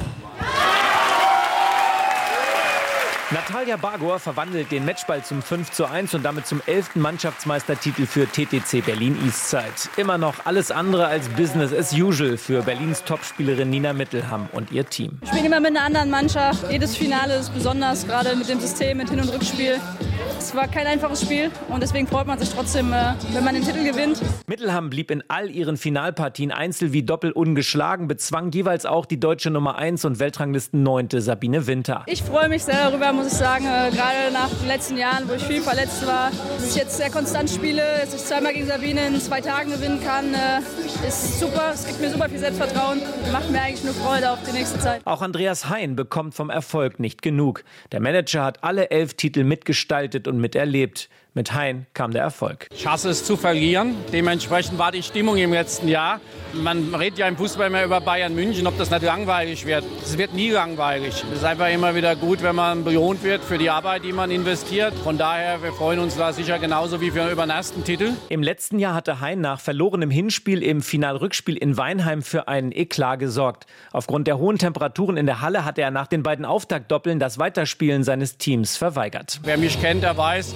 Natalia Bagor verwandelt den Matchball zum 5:1 und damit zum 11. Mannschaftsmeistertitel für TTC Berlin Eastside. Immer noch alles andere als Business as usual für Berlins Topspielerin Nina Mittelham und ihr Team. Wir spielen immer mit einer anderen Mannschaft. Jedes Finale ist besonders, gerade mit dem System, mit Hin- und Rückspiel. Es war kein einfaches Spiel und deswegen freut man sich trotzdem, wenn man den Titel gewinnt. Mittelham blieb in all ihren Finalpartien Einzel wie Doppel ungeschlagen, bezwang jeweils auch die deutsche Nummer 1 und Weltranglisten 9. Sabine Winter. Ich freue mich sehr darüber, muss ich sagen, gerade nach den letzten Jahren, wo ich viel verletzt war, dass ich jetzt sehr konstant spiele, dass ich zweimal gegen Sabine in 2 Tagen gewinnen kann, ist super. Es gibt mir super viel Selbstvertrauen, macht mir eigentlich nur Freude auf die nächste Zeit. Auch Andreas Hein bekommt vom Erfolg nicht genug. Der Manager hat alle 11 Titel mitgestaltet und miterlebt. Mit Hein kam der Erfolg. Ich hasse es zu verlieren. Dementsprechend war die Stimmung im letzten Jahr. Man redet ja im Fußball mehr über Bayern München, ob das nicht langweilig wird. Es wird nie langweilig. Es ist einfach immer wieder gut, wenn man belohnt wird für die Arbeit, die man investiert. Von daher, wir freuen uns da sicher genauso wie über den ersten Titel. Im letzten Jahr hatte Hein nach verlorenem Hinspiel im Finalrückspiel in Weinheim für einen Eklat gesorgt. Aufgrund der hohen Temperaturen in der Halle hatte er nach den beiden Auftaktdoppeln das Weiterspielen seines Teams verweigert. Wer mich kennt, der weiß,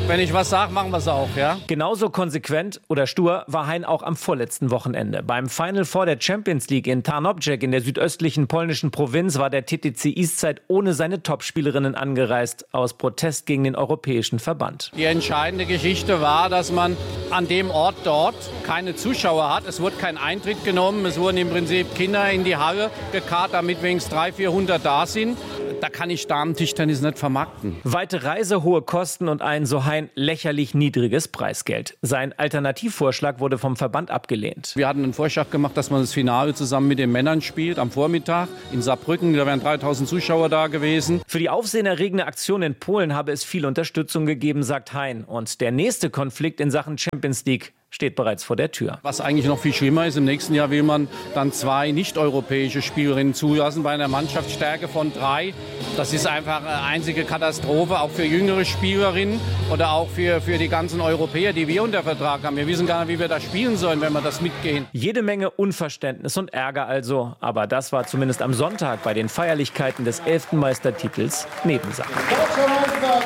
Wenn ich was sage, machen wir es auch, ja? Genauso konsequent oder stur war Hein auch am vorletzten Wochenende. Beim Final Four der Champions League in Tarnobrzeg in der südöstlichen polnischen Provinz war der TTC Eastside ohne seine Topspielerinnen angereist, aus Protest gegen den Europäischen Verband. Die entscheidende Geschichte war, dass man an dem Ort dort keine Zuschauer hat. Es wurde kein Eintritt genommen. Es wurden im Prinzip Kinder in die Halle gekarrt, damit wenigstens 300-400 da sind. Da kann ich Damen-Tischtennis nicht vermarkten. Weite Reise, hohe Kosten und ein so Hein lächerlich niedriges Preisgeld. Sein Alternativvorschlag wurde vom Verband abgelehnt. Wir hatten einen Vorschlag gemacht, dass man das Finale zusammen mit den Männern spielt am Vormittag in Saarbrücken. Da wären 3000 Zuschauer da gewesen. Für die aufsehenerregende Aktion in Polen habe es viel Unterstützung gegeben, sagt Hein. Und der nächste Konflikt in Sachen Champions League steht bereits vor der Tür. Was eigentlich noch viel schlimmer ist, im nächsten Jahr will man dann 2 nicht-europäische Spielerinnen zulassen bei einer Mannschaftsstärke von 3. Das ist einfach eine einzige Katastrophe, auch für jüngere Spielerinnen oder auch für die ganzen Europäer, die wir unter Vertrag haben. Wir wissen gar nicht, wie wir da spielen sollen, wenn wir das mitgehen. Jede Menge Unverständnis und Ärger also. Aber das war zumindest am Sonntag bei den Feierlichkeiten des 11. Meistertitels Nebensache. Deutscher Meister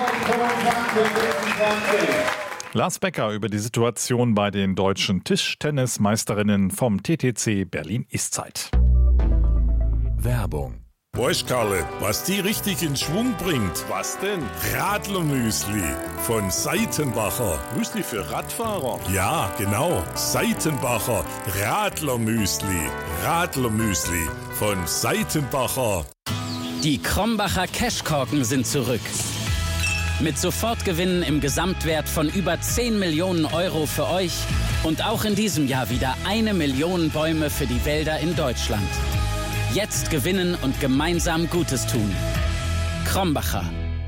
2025. Lars Becker über die Situation bei den deutschen Tischtennismeisterinnen vom TTC Berlin Eastside. Werbung. Weißt Karle, was die richtig in Schwung bringt? Was denn? Radlermüsli von Seitenbacher. Müsli für Radfahrer? Ja, genau. Seitenbacher Radlermüsli. Radlermüsli von Seitenbacher. Die Krombacher Cashkorken sind zurück. Mit Sofortgewinnen im Gesamtwert von über 10 Millionen Euro für euch und auch in diesem Jahr wieder 1 Million Bäume für die Wälder in Deutschland. Jetzt gewinnen und gemeinsam Gutes tun. Krombacher.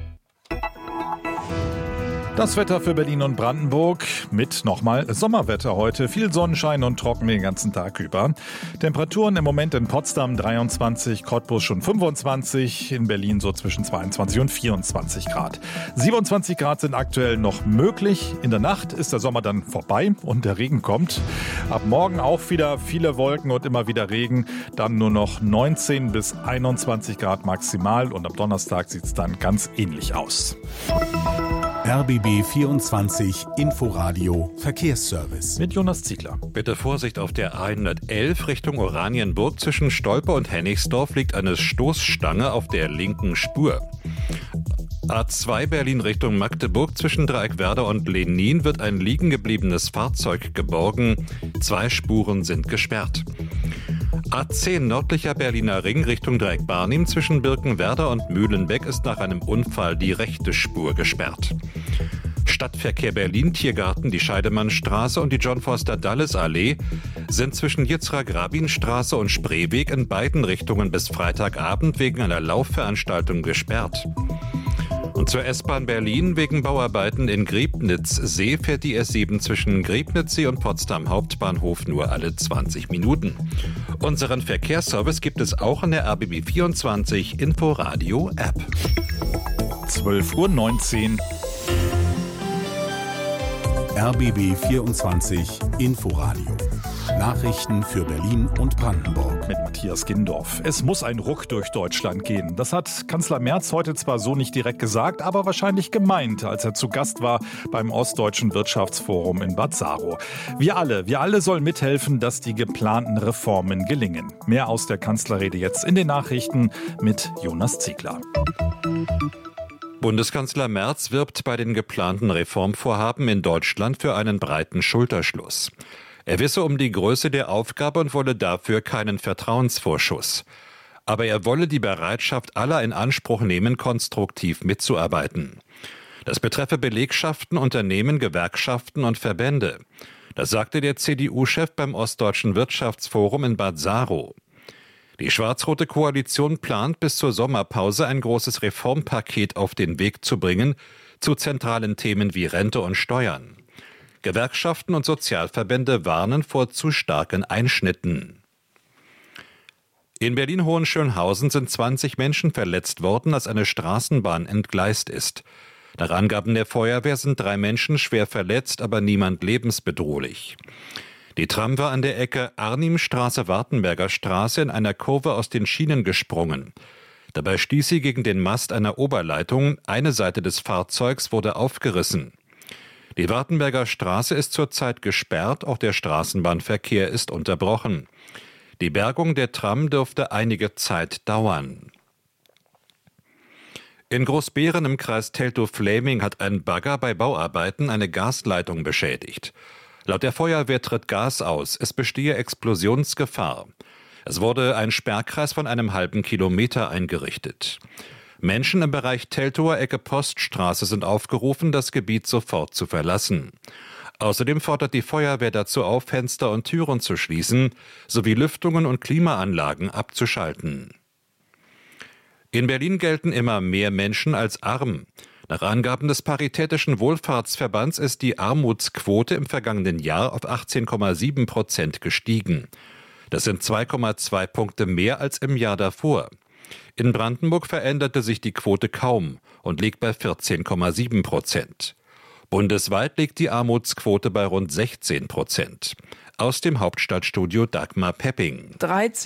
Das Wetter für Berlin und Brandenburg mit nochmal Sommerwetter heute. Viel Sonnenschein und trocken den ganzen Tag über. Temperaturen im Moment in Potsdam 23, Cottbus schon 25, in Berlin so zwischen 22 und 24 Grad. 27 Grad sind aktuell noch möglich. In der Nacht ist der Sommer dann vorbei und der Regen kommt. Ab morgen auch wieder viele Wolken und immer wieder Regen. Dann nur noch 19 bis 21 Grad maximal und am Donnerstag sieht es dann ganz ähnlich aus. RBB 24 Inforadio Verkehrsservice. Mit Jonas Ziegler. Bitte Vorsicht auf der A111 Richtung Oranienburg. Zwischen Stolpe und Hennigsdorf liegt eine Stoßstange auf der linken Spur. A2 Berlin Richtung Magdeburg zwischen Dreieckwerder und Lenin wird ein liegen gebliebenes Fahrzeug geborgen. 2 Spuren sind gesperrt. A10 nördlicher Berliner Ring Richtung Dreieck-Barnim zwischen Birkenwerder und Mühlenbeck ist nach einem Unfall die rechte Spur gesperrt. Stadtverkehr Berlin, Tiergarten, die Scheidemannstraße und die John-Forster-Dulles-Allee sind zwischen Yitzhak-Rabin-Straße und Spreeweg in beiden Richtungen bis Freitagabend wegen einer Laufveranstaltung gesperrt. Und zur S-Bahn Berlin wegen Bauarbeiten in Griebnitzsee fährt die S7 zwischen Griebnitzsee und Potsdam Hauptbahnhof nur alle 20 Minuten. Unseren Verkehrsservice gibt es auch in der RBB 24 Inforadio App. 12:19 Uhr. RBB 24 Inforadio. Nachrichten für Berlin und Brandenburg. Mit Matthias Gindorf. Es muss ein Ruck durch Deutschland gehen. Das hat Kanzler Merz heute zwar so nicht direkt gesagt, aber wahrscheinlich gemeint, als er zu Gast war beim Ostdeutschen Wirtschaftsforum in Bad Saro. Wir alle sollen mithelfen, dass die geplanten Reformen gelingen. Mehr aus der Kanzlerrede jetzt in den Nachrichten mit Jonas Ziegler. Bundeskanzler Merz wirbt bei den geplanten Reformvorhaben in Deutschland für einen breiten Schulterschluss. Er wisse um die Größe der Aufgabe und wolle dafür keinen Vertrauensvorschuss. Aber er wolle die Bereitschaft aller in Anspruch nehmen, konstruktiv mitzuarbeiten. Das betreffe Belegschaften, Unternehmen, Gewerkschaften und Verbände. Das sagte der CDU-Chef beim Ostdeutschen Wirtschaftsforum in Bad Saro. Die schwarz-rote Koalition plant, bis zur Sommerpause ein großes Reformpaket auf den Weg zu bringen, zu zentralen Themen wie Rente und Steuern. Gewerkschaften und Sozialverbände warnen vor zu starken Einschnitten. In Berlin-Hohenschönhausen sind 20 Menschen verletzt worden, als eine Straßenbahn entgleist ist. Nach Angaben der Feuerwehr sind 3 Menschen schwer verletzt, aber niemand lebensbedrohlich. Die Tram war an der Ecke Arnimstraße-Wartenberger Straße in einer Kurve aus den Schienen gesprungen. Dabei stieß sie gegen den Mast einer Oberleitung. Eine Seite des Fahrzeugs wurde aufgerissen. Die Wartenberger Straße ist zurzeit gesperrt, auch der Straßenbahnverkehr ist unterbrochen. Die Bergung der Tram dürfte einige Zeit dauern. In Großbeeren im Kreis Teltow-Fläming hat ein Bagger bei Bauarbeiten eine Gasleitung beschädigt. Laut der Feuerwehr tritt Gas aus, es bestehe Explosionsgefahr. Es wurde ein Sperrkreis von einem halben Kilometer eingerichtet. Menschen im Bereich Teltower Ecke Poststraße sind aufgerufen, das Gebiet sofort zu verlassen. Außerdem fordert die Feuerwehr dazu auf, Fenster und Türen zu schließen, sowie Lüftungen und Klimaanlagen abzuschalten. In Berlin gelten immer mehr Menschen als arm. Nach Angaben des Paritätischen Wohlfahrtsverbands ist die Armutsquote im vergangenen Jahr auf 18,7% gestiegen. Das sind 2,2 Punkte mehr als im Jahr davor. In Brandenburg veränderte sich die Quote kaum und liegt bei 14,7%. Bundesweit liegt die Armutsquote bei rund 16%. Aus dem Hauptstadtstudio Dagmar Pepping.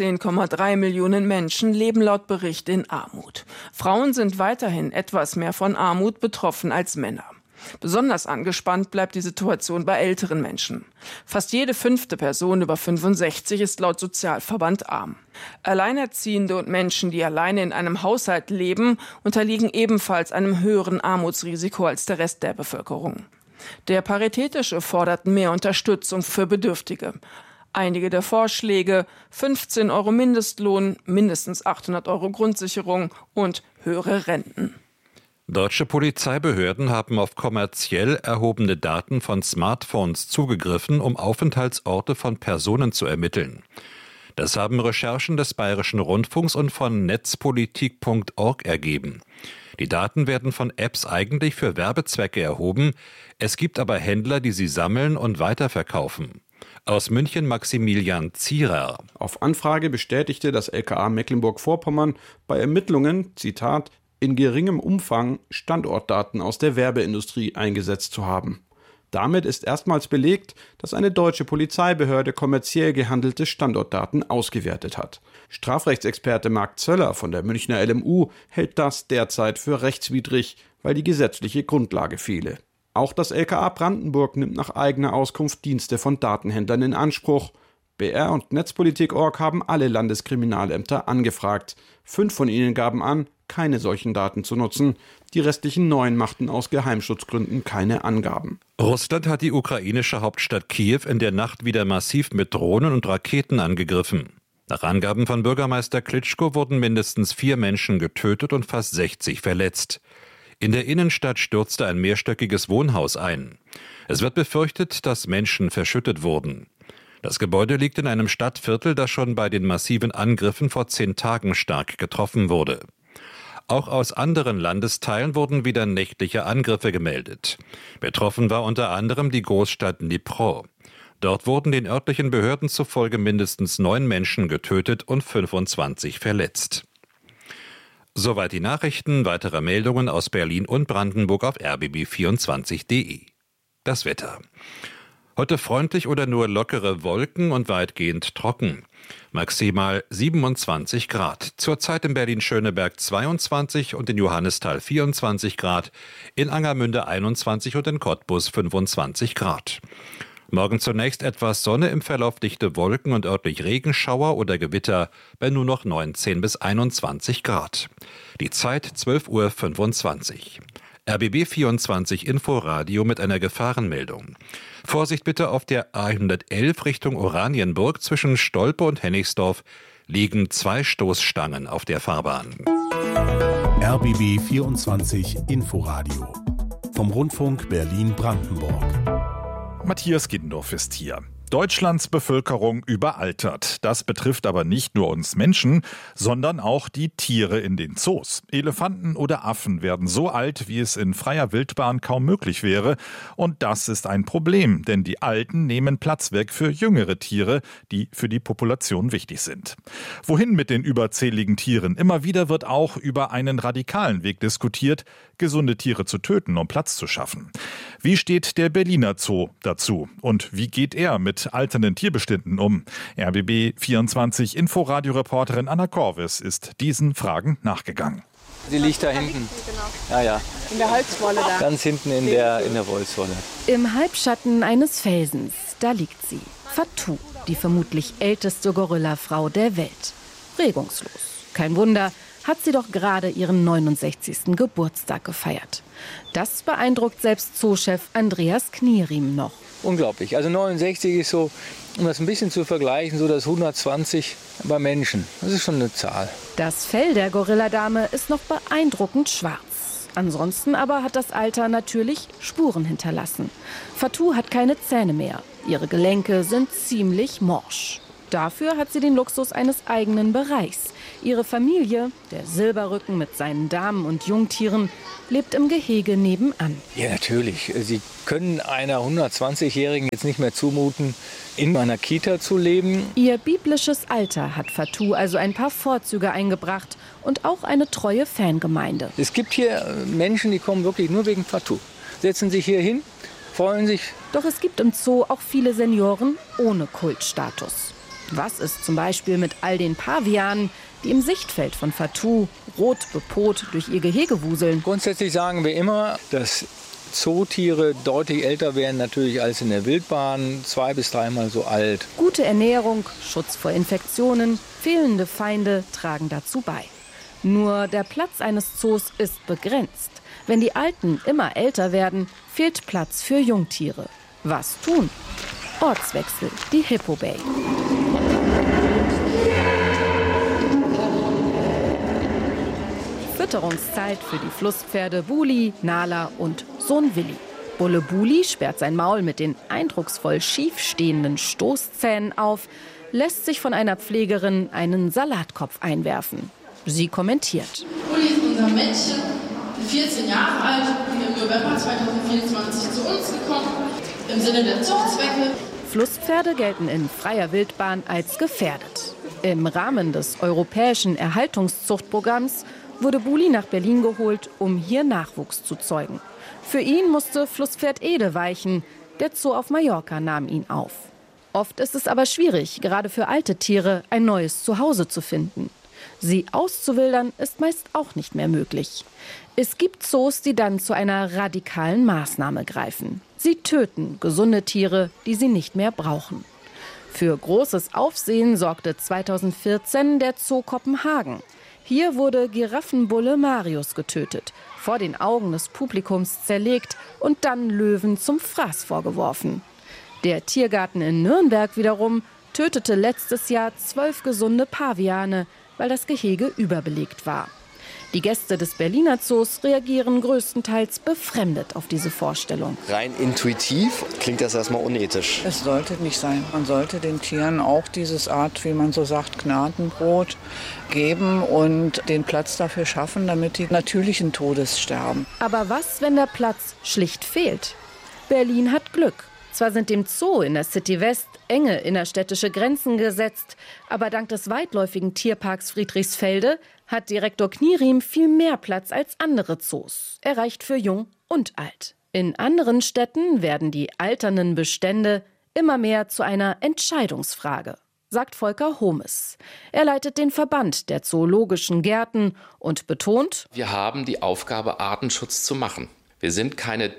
13,3 Millionen Menschen leben laut Bericht in Armut. Frauen sind weiterhin etwas mehr von Armut betroffen als Männer. Besonders angespannt bleibt die Situation bei älteren Menschen. Fast jede 5. Person über 65 ist laut Sozialverband arm. Alleinerziehende und Menschen, die alleine in einem Haushalt leben, unterliegen ebenfalls einem höheren Armutsrisiko als der Rest der Bevölkerung. Der Paritätische fordert mehr Unterstützung für Bedürftige. Einige der Vorschläge: 15 € Mindestlohn, mindestens 800 € Grundsicherung und höhere Renten. Deutsche Polizeibehörden haben auf kommerziell erhobene Daten von Smartphones zugegriffen, um Aufenthaltsorte von Personen zu ermitteln. Das haben Recherchen des Bayerischen Rundfunks und von netzpolitik.org ergeben. Die Daten werden von Apps eigentlich für Werbezwecke erhoben. Es gibt aber Händler, die sie sammeln und weiterverkaufen. Aus München Maximilian Zierer. Auf Anfrage bestätigte das LKA Mecklenburg-Vorpommern bei Ermittlungen, Zitat, in geringem Umfang Standortdaten aus der Werbeindustrie eingesetzt zu haben. Damit ist erstmals belegt, dass eine deutsche Polizeibehörde kommerziell gehandelte Standortdaten ausgewertet hat. Strafrechtsexperte Marc Zöller von der Münchner LMU hält das derzeit für rechtswidrig, weil die gesetzliche Grundlage fehle. Auch das LKA Brandenburg nimmt nach eigener Auskunft Dienste von Datenhändlern in Anspruch. BR und Netzpolitik.org haben alle Landeskriminalämter angefragt. 5 von ihnen gaben an, keine solchen Daten zu nutzen. Die restlichen 9 machten aus Geheimschutzgründen keine Angaben. Russland hat die ukrainische Hauptstadt Kiew in der Nacht wieder massiv mit Drohnen und Raketen angegriffen. Nach Angaben von Bürgermeister Klitschko wurden mindestens 4 Menschen getötet und fast 60 verletzt. In der Innenstadt stürzte ein mehrstöckiges Wohnhaus ein. Es wird befürchtet, dass Menschen verschüttet wurden. Das Gebäude liegt in einem Stadtviertel, das schon bei den massiven Angriffen vor 10 Tagen stark getroffen wurde. Auch aus anderen Landesteilen wurden wieder nächtliche Angriffe gemeldet. Betroffen war unter anderem die Großstadt Dnipro. Dort wurden den örtlichen Behörden zufolge mindestens 9 Menschen getötet und 25 verletzt. Soweit die Nachrichten. Weitere Meldungen aus Berlin und Brandenburg auf rbb24.de. Das Wetter. Heute freundlich oder nur lockere Wolken und weitgehend trocken. Maximal 27 Grad. Zurzeit in Berlin-Schöneberg 22 und in Johannisthal 24 Grad, in Angermünde 21 und in Cottbus 25 Grad. Morgen zunächst etwas Sonne, im Verlauf dichte Wolken und örtlich Regenschauer oder Gewitter bei nur noch 19 bis 21 Grad. Die Zeit 12:25 Uhr. RBB 24 Inforadio mit einer Gefahrenmeldung. Vorsicht bitte auf der A111 Richtung Oranienburg. Zwischen Stolpe und Hennigsdorf liegen 2 Stoßstangen auf der Fahrbahn. RBB 24 Inforadio vom Rundfunk Berlin-Brandenburg. Matthias Giddendorf ist hier. Deutschlands Bevölkerung überaltert. Das betrifft aber nicht nur uns Menschen, sondern auch die Tiere in den Zoos. Elefanten oder Affen werden so alt, wie es in freier Wildbahn kaum möglich wäre. Und das ist ein Problem, denn die Alten nehmen Platz weg für jüngere Tiere, die für die Population wichtig sind. Wohin mit den überzähligen Tieren? Immer wieder wird auch über einen radikalen Weg diskutiert, gesunde Tiere zu töten, um Platz zu schaffen. Wie steht der Berliner Zoo dazu? Und wie geht er mit mit alternden Tierbeständen um? RBB 24 Inforadio-Reporterin Anna Korvis ist diesen Fragen nachgegangen. Sie liegt da hinten. Ja. In der Holzwolle da. Ganz hinten in der Holzwolle. Im Halbschatten eines Felsens, da liegt sie. Fatou, die vermutlich älteste Gorillafrau der Welt. Regungslos. Kein Wunder, hat sie doch gerade ihren 69. Geburtstag gefeiert. Das beeindruckt selbst Zoochef Andreas Knieriem noch. Unglaublich. Also 69 ist so, um das ein bisschen zu vergleichen, so das 120 bei Menschen. Das ist schon eine Zahl. Das Fell der Gorilladame ist noch beeindruckend schwarz. Ansonsten aber hat das Alter natürlich Spuren hinterlassen. Fatou hat keine Zähne mehr. Ihre Gelenke sind ziemlich morsch. Dafür hat sie den Luxus eines eigenen Bereichs. Ihre Familie, der Silberrücken mit seinen Damen und Jungtieren, lebt im Gehege nebenan. Ja, natürlich. Sie können einer 120-Jährigen jetzt nicht mehr zumuten, in einer Kita zu leben. Ihr biblisches Alter hat Fatou also ein paar Vorzüge eingebracht und auch eine treue Fangemeinde. Es gibt hier Menschen, die kommen wirklich nur wegen Fatou. Setzen sich hier hin, freuen sich. Doch es gibt im Zoo auch viele Senioren ohne Kultstatus. Was ist zum Beispiel mit all den Pavianen, die im Sichtfeld von Fatou rot bepot durch ihr Gehege wuseln? Grundsätzlich sagen wir immer, dass Zootiere deutlich älter werden natürlich als in der Wildbahn, 2- bis 3-mal so alt. Gute Ernährung, Schutz vor Infektionen, fehlende Feinde tragen dazu bei. Nur der Platz eines Zoos ist begrenzt. Wenn die Alten immer älter werden, fehlt Platz für Jungtiere. Was tun? Ortswechsel, die Hippo Bay. Fütterungszeit für die Flusspferde Buli, Nala und Sohn Willi. Bulle Buli sperrt sein Maul mit den eindrucksvoll schief stehenden Stoßzähnen auf, lässt sich von einer Pflegerin einen Salatkopf einwerfen. Sie kommentiert. Buli ist unser Mädchen, 14 Jahre alt, im November 2024 zu uns gekommen, im Sinne der Zuchtzwecke. Flusspferde gelten in freier Wildbahn als gefährdet. Im Rahmen des europäischen Erhaltungszuchtprogramms wurde Buli nach Berlin geholt, um hier Nachwuchs zu zeugen. Für ihn musste Flusspferd Ede weichen. Der Zoo auf Mallorca nahm ihn auf. Oft ist es aber schwierig, gerade für alte Tiere ein neues Zuhause zu finden. Sie auszuwildern ist meist auch nicht mehr möglich. Es gibt Zoos, die dann zu einer radikalen Maßnahme greifen. Sie töten gesunde Tiere, die sie nicht mehr brauchen. Für großes Aufsehen sorgte 2014 der Zoo Kopenhagen. Hier wurde Giraffenbulle Marius getötet, vor den Augen des Publikums zerlegt und dann Löwen zum Fraß vorgeworfen. Der Tiergarten in Nürnberg wiederum tötete letztes Jahr 12 gesunde Paviane, weil das Gehege überbelegt war. Die Gäste des Berliner Zoos reagieren größtenteils befremdet auf diese Vorstellung. Rein intuitiv klingt das erstmal unethisch. Es sollte nicht sein. Man sollte den Tieren auch dieses Art, wie man so sagt, Gnadenbrot geben und den Platz dafür schaffen, damit die natürlichen Todes sterben. Aber was, wenn der Platz schlicht fehlt? Berlin hat Glück. Zwar sind dem Zoo in der City West enge innerstädtische Grenzen gesetzt, aber dank des weitläufigen Tierparks Friedrichsfelde hat Direktor Knieriem viel mehr Platz als andere Zoos. Er reicht für jung und alt. In anderen Städten werden die alternden Bestände immer mehr zu einer Entscheidungsfrage, sagt Volker Homes. Er leitet den Verband der zoologischen Gärten und betont: Wir haben die Aufgabe, Artenschutz zu machen. Wir sind keine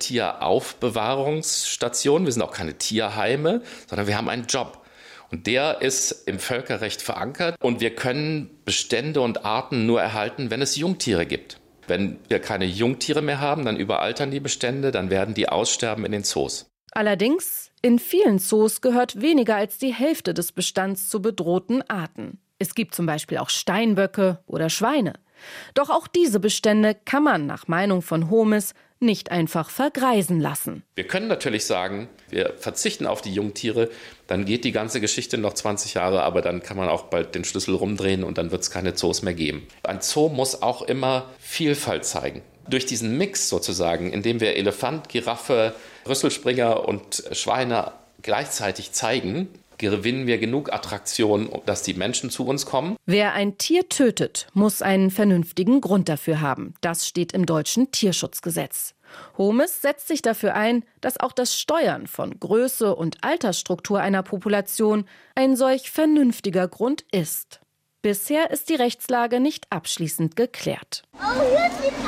Tieraufbewahrungsstation, wir sind auch keine Tierheime, sondern wir haben einen Job. Und der ist im Völkerrecht verankert. Und wir können Bestände und Arten nur erhalten, wenn es Jungtiere gibt. Wenn wir keine Jungtiere mehr haben, dann überaltern die Bestände, dann werden die aussterben in den Zoos. Allerdings, in vielen Zoos gehört weniger als die Hälfte des Bestands zu bedrohten Arten. Es gibt zum Beispiel auch Steinböcke oder Schweine. Doch auch diese Bestände kann man nach Meinung von Homes nicht einfach vergreisen lassen. Wir können natürlich sagen, wir verzichten auf die Jungtiere, dann geht die ganze Geschichte noch 20 Jahre, aber dann kann man auch bald den Schlüssel rumdrehen und dann wird es keine Zoos mehr geben. Ein Zoo muss auch immer Vielfalt zeigen. Durch diesen Mix sozusagen, in dem wir Elefant, Giraffe, Rüsselspringer und Schweine gleichzeitig zeigen, gewinnen wir genug Attraktionen, dass die Menschen zu uns kommen. Wer ein Tier tötet, muss einen vernünftigen Grund dafür haben. Das steht im deutschen Tierschutzgesetz. Homes setzt sich dafür ein, dass auch das Steuern von Größe und Altersstruktur einer Population ein solch vernünftiger Grund ist. Bisher ist die Rechtslage nicht abschließend geklärt. Oh, hier ist die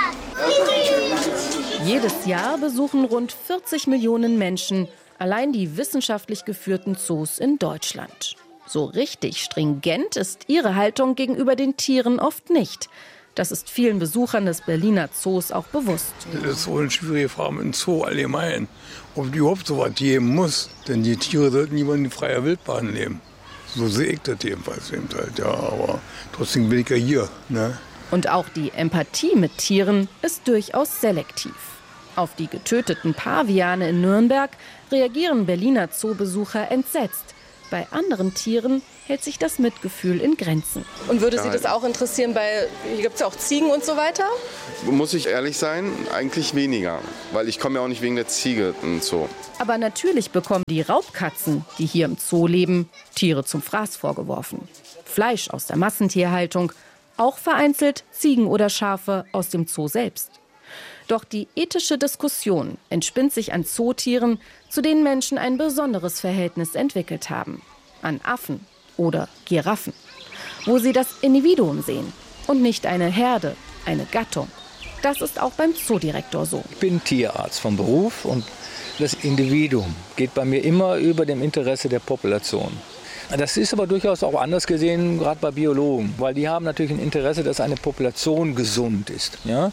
Panda. Jedes Jahr besuchen rund 40 Millionen Menschen allein die wissenschaftlich geführten Zoos in Deutschland. So richtig stringent ist ihre Haltung gegenüber den Tieren oft nicht. Das ist vielen Besuchern des Berliner Zoos auch bewusst. Das ist so eine schwierige Frage im Zoo allgemein, ob die überhaupt so was geben muss. Denn die Tiere sollten lieber in freier Wildbahn leben. So sehe ich das jedenfalls halt, ja. Aber trotzdem bin ich ja hier, ne? Und auch die Empathie mit Tieren ist durchaus selektiv. Auf die getöteten Paviane in Nürnberg reagieren Berliner Zoobesucher entsetzt. Bei anderen Tieren hält sich das Mitgefühl in Grenzen. Und würde Sie das auch interessieren, hier gibt es ja auch Ziegen und so weiter? Muss ich ehrlich sein, eigentlich weniger. Weil ich komme ja auch nicht wegen der Ziege in den Zoo. Aber natürlich bekommen die Raubkatzen, die hier im Zoo leben, Tiere zum Fraß vorgeworfen. Fleisch aus der Massentierhaltung, auch vereinzelt Ziegen oder Schafe aus dem Zoo selbst. Doch die ethische Diskussion entspinnt sich an Zootieren, zu denen Menschen ein besonderes Verhältnis entwickelt haben. An Affen oder Giraffen, wo sie das Individuum sehen und nicht eine Herde, eine Gattung. Das ist auch beim Zoodirektor so. Ich bin Tierarzt vom Beruf und das Individuum geht bei mir immer über dem Interesse der Population. Das ist aber durchaus auch anders gesehen, gerade bei Biologen, weil die haben natürlich ein Interesse, dass eine Population gesund ist. Ja?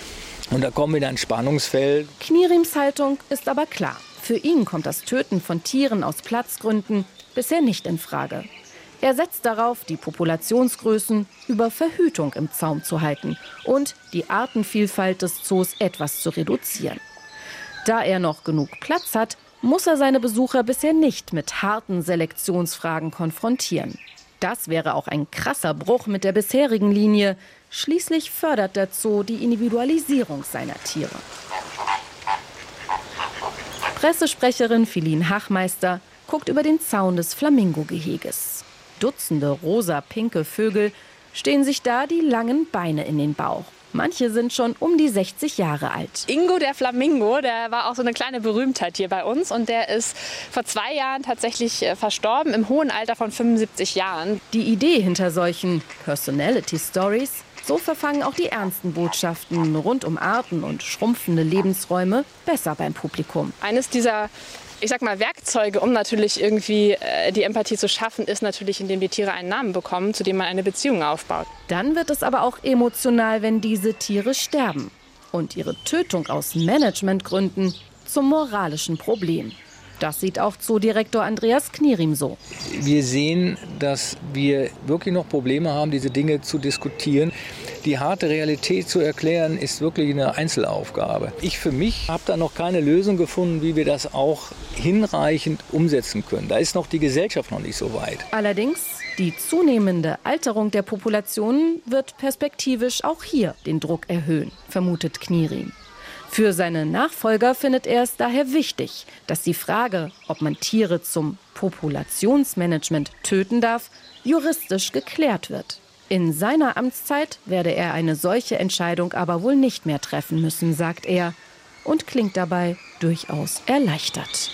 Und da kommen wir in ein Spannungsfeld. Knirims Haltung ist aber klar. Für ihn kommt das Töten von Tieren aus Platzgründen bisher nicht in Frage. Er setzt darauf, die Populationsgrößen über Verhütung im Zaum zu halten und die Artenvielfalt des Zoos etwas zu reduzieren. Da er noch genug Platz hat, muss er seine Besucher bisher nicht mit harten Selektionsfragen konfrontieren. Das wäre auch ein krasser Bruch mit der bisherigen Linie. Schließlich fördert der Zoo die Individualisierung seiner Tiere. Pressesprecherin Feline Hachmeister guckt über den Zaun des Flamingo-Geheges. Dutzende rosa-pinke Vögel stehen sich da die langen Beine in den Bauch. Manche sind schon um die 60 Jahre alt. Ingo, der Flamingo, der war auch so eine kleine Berühmtheit hier bei uns. Und der ist vor 2 Jahren tatsächlich verstorben, im hohen Alter von 75 Jahren. Die Idee hinter solchen Personality Stories, so verfangen auch die ernsten Botschaften rund um Arten und schrumpfende Lebensräume besser beim Publikum. Eines dieser Werkzeuge, um natürlich irgendwie die Empathie zu schaffen, ist natürlich, indem die Tiere einen Namen bekommen, zu dem man eine Beziehung aufbaut. Dann wird es aber auch emotional, wenn diese Tiere sterben und ihre Tötung aus Managementgründen zum moralischen Problem. Das sieht auch Zoodirektor Andreas Knirim so. Wir sehen, dass wir wirklich noch Probleme haben, diese Dinge zu diskutieren. Die harte Realität zu erklären, ist wirklich eine Einzelaufgabe. Ich für mich habe da noch keine Lösung gefunden, wie wir das auch hinreichend umsetzen können. Da ist noch die Gesellschaft noch nicht so weit. Allerdings, die zunehmende Alterung der Populationen wird perspektivisch auch hier den Druck erhöhen, vermutet Knirim. Für seine Nachfolger findet er es daher wichtig, dass die Frage, ob man Tiere zum Populationsmanagement töten darf, juristisch geklärt wird. In seiner Amtszeit werde er eine solche Entscheidung aber wohl nicht mehr treffen müssen, sagt er, und klingt dabei durchaus erleichtert.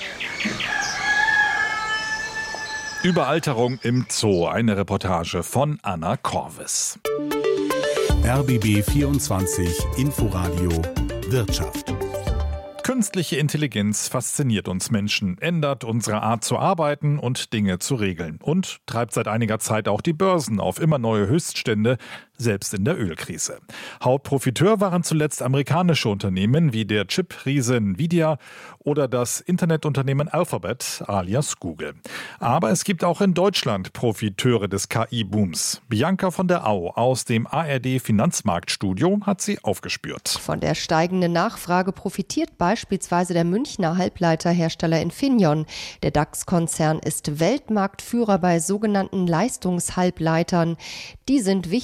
Überalterung im Zoo, eine Reportage von Anna Korvis. RBB 24 Inforadio Wirtschaft. Künstliche Intelligenz fasziniert uns Menschen, ändert unsere Art zu arbeiten und Dinge zu regeln und treibt seit einiger Zeit auch die Börsen auf immer neue Höchststände, selbst in der Ölkrise. Hauptprofiteur waren zuletzt amerikanische Unternehmen wie der Chip-Riese Nvidia oder das Internetunternehmen Alphabet alias Google. Aber es gibt auch in Deutschland Profiteure des KI-Booms. Bianca von der Au aus dem ARD Finanzmarktstudio hat sie aufgespürt. Von der steigenden Nachfrage profitiert beispielsweise der Münchner Halbleiterhersteller Infineon. Der DAX-Konzern ist Weltmarktführer bei sogenannten Leistungshalbleitern. Die sind wichtig für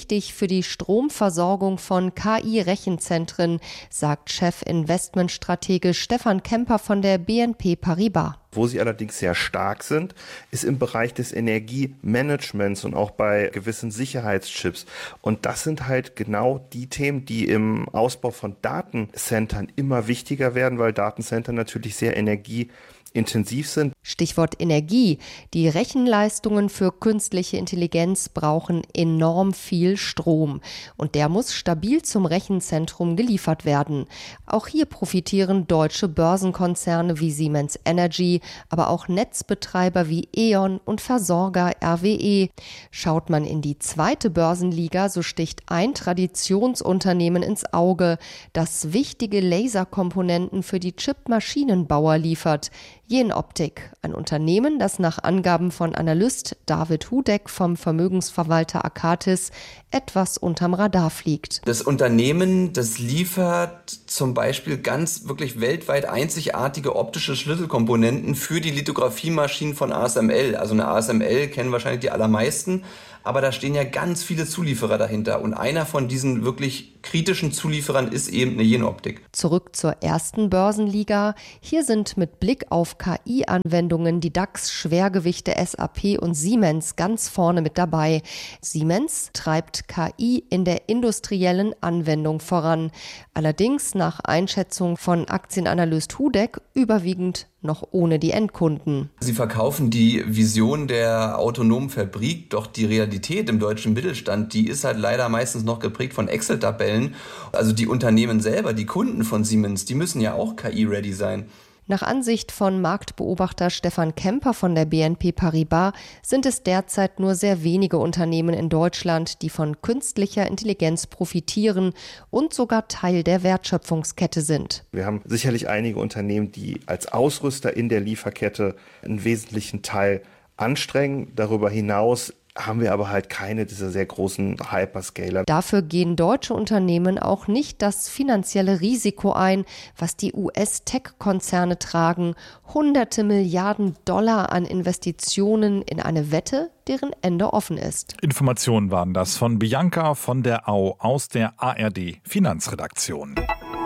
für die Stromversorgung von KI-Rechenzentren, sagt Chef-Investmentstratege Stefan Kemper von der BNP Paribas. Wo sie allerdings sehr stark sind, ist im Bereich des Energiemanagements und auch bei gewissen Sicherheitschips. Und das sind halt genau die Themen, die im Ausbau von Datencentern immer wichtiger werden, weil Datencenter natürlich sehr energieintensiv sind. Stichwort Energie. Die Rechenleistungen für künstliche Intelligenz brauchen enorm viel Strom. Und der muss stabil zum Rechenzentrum geliefert werden. Auch hier profitieren deutsche Börsenkonzerne wie Siemens Energy, aber auch Netzbetreiber wie E.ON und Versorger RWE. Schaut man in die zweite Börsenliga, so sticht ein Traditionsunternehmen ins Auge, das wichtige Laserkomponenten für die Chipmaschinenbauer liefert. Jenoptik, ein Unternehmen, das nach Angaben von Analyst David Hudeck vom Vermögensverwalter Akatis etwas unterm Radar fliegt. Das Unternehmen, das liefert zum Beispiel ganz wirklich weltweit einzigartige optische Schlüsselkomponenten für die Lithografiemaschinen von ASML. Also eine ASML kennen wahrscheinlich die allermeisten, aber da stehen ja ganz viele Zulieferer dahinter. Und einer von diesen wirklich kritischen Zulieferern ist eben eine Jenoptik. Zurück zur ersten Börsenliga. Hier sind mit Blick auf KI-Anwendungen die DAX-Schwergewichte SAP und Siemens ganz vorne mit dabei. Siemens treibt KI in der industriellen Anwendung voran. Allerdings nach Einschätzung von Aktienanalyst Hudeck überwiegend noch ohne die Endkunden. Sie verkaufen die Vision der autonomen Fabrik, doch die Realität im deutschen Mittelstand, die ist halt leider meistens noch geprägt von Excel-Tabellen. Also die Unternehmen selber, die Kunden von Siemens, die müssen ja auch KI-ready sein. Nach Ansicht von Marktbeobachter Stefan Kemper von der BNP Paribas sind es derzeit nur sehr wenige Unternehmen in Deutschland, die von künstlicher Intelligenz profitieren und sogar Teil der Wertschöpfungskette sind. Wir haben sicherlich einige Unternehmen, die als Ausrüster in der Lieferkette einen wesentlichen Teil anstrengen. Darüber hinaus haben wir aber halt keine dieser sehr großen Hyperscaler. Dafür gehen deutsche Unternehmen auch nicht das finanzielle Risiko ein, was die US-Tech-Konzerne tragen. Hunderte Milliarden Dollar an Investitionen in eine Wette, deren Ende offen ist. Informationen waren das von Bianca von der Au aus der ARD Finanzredaktion.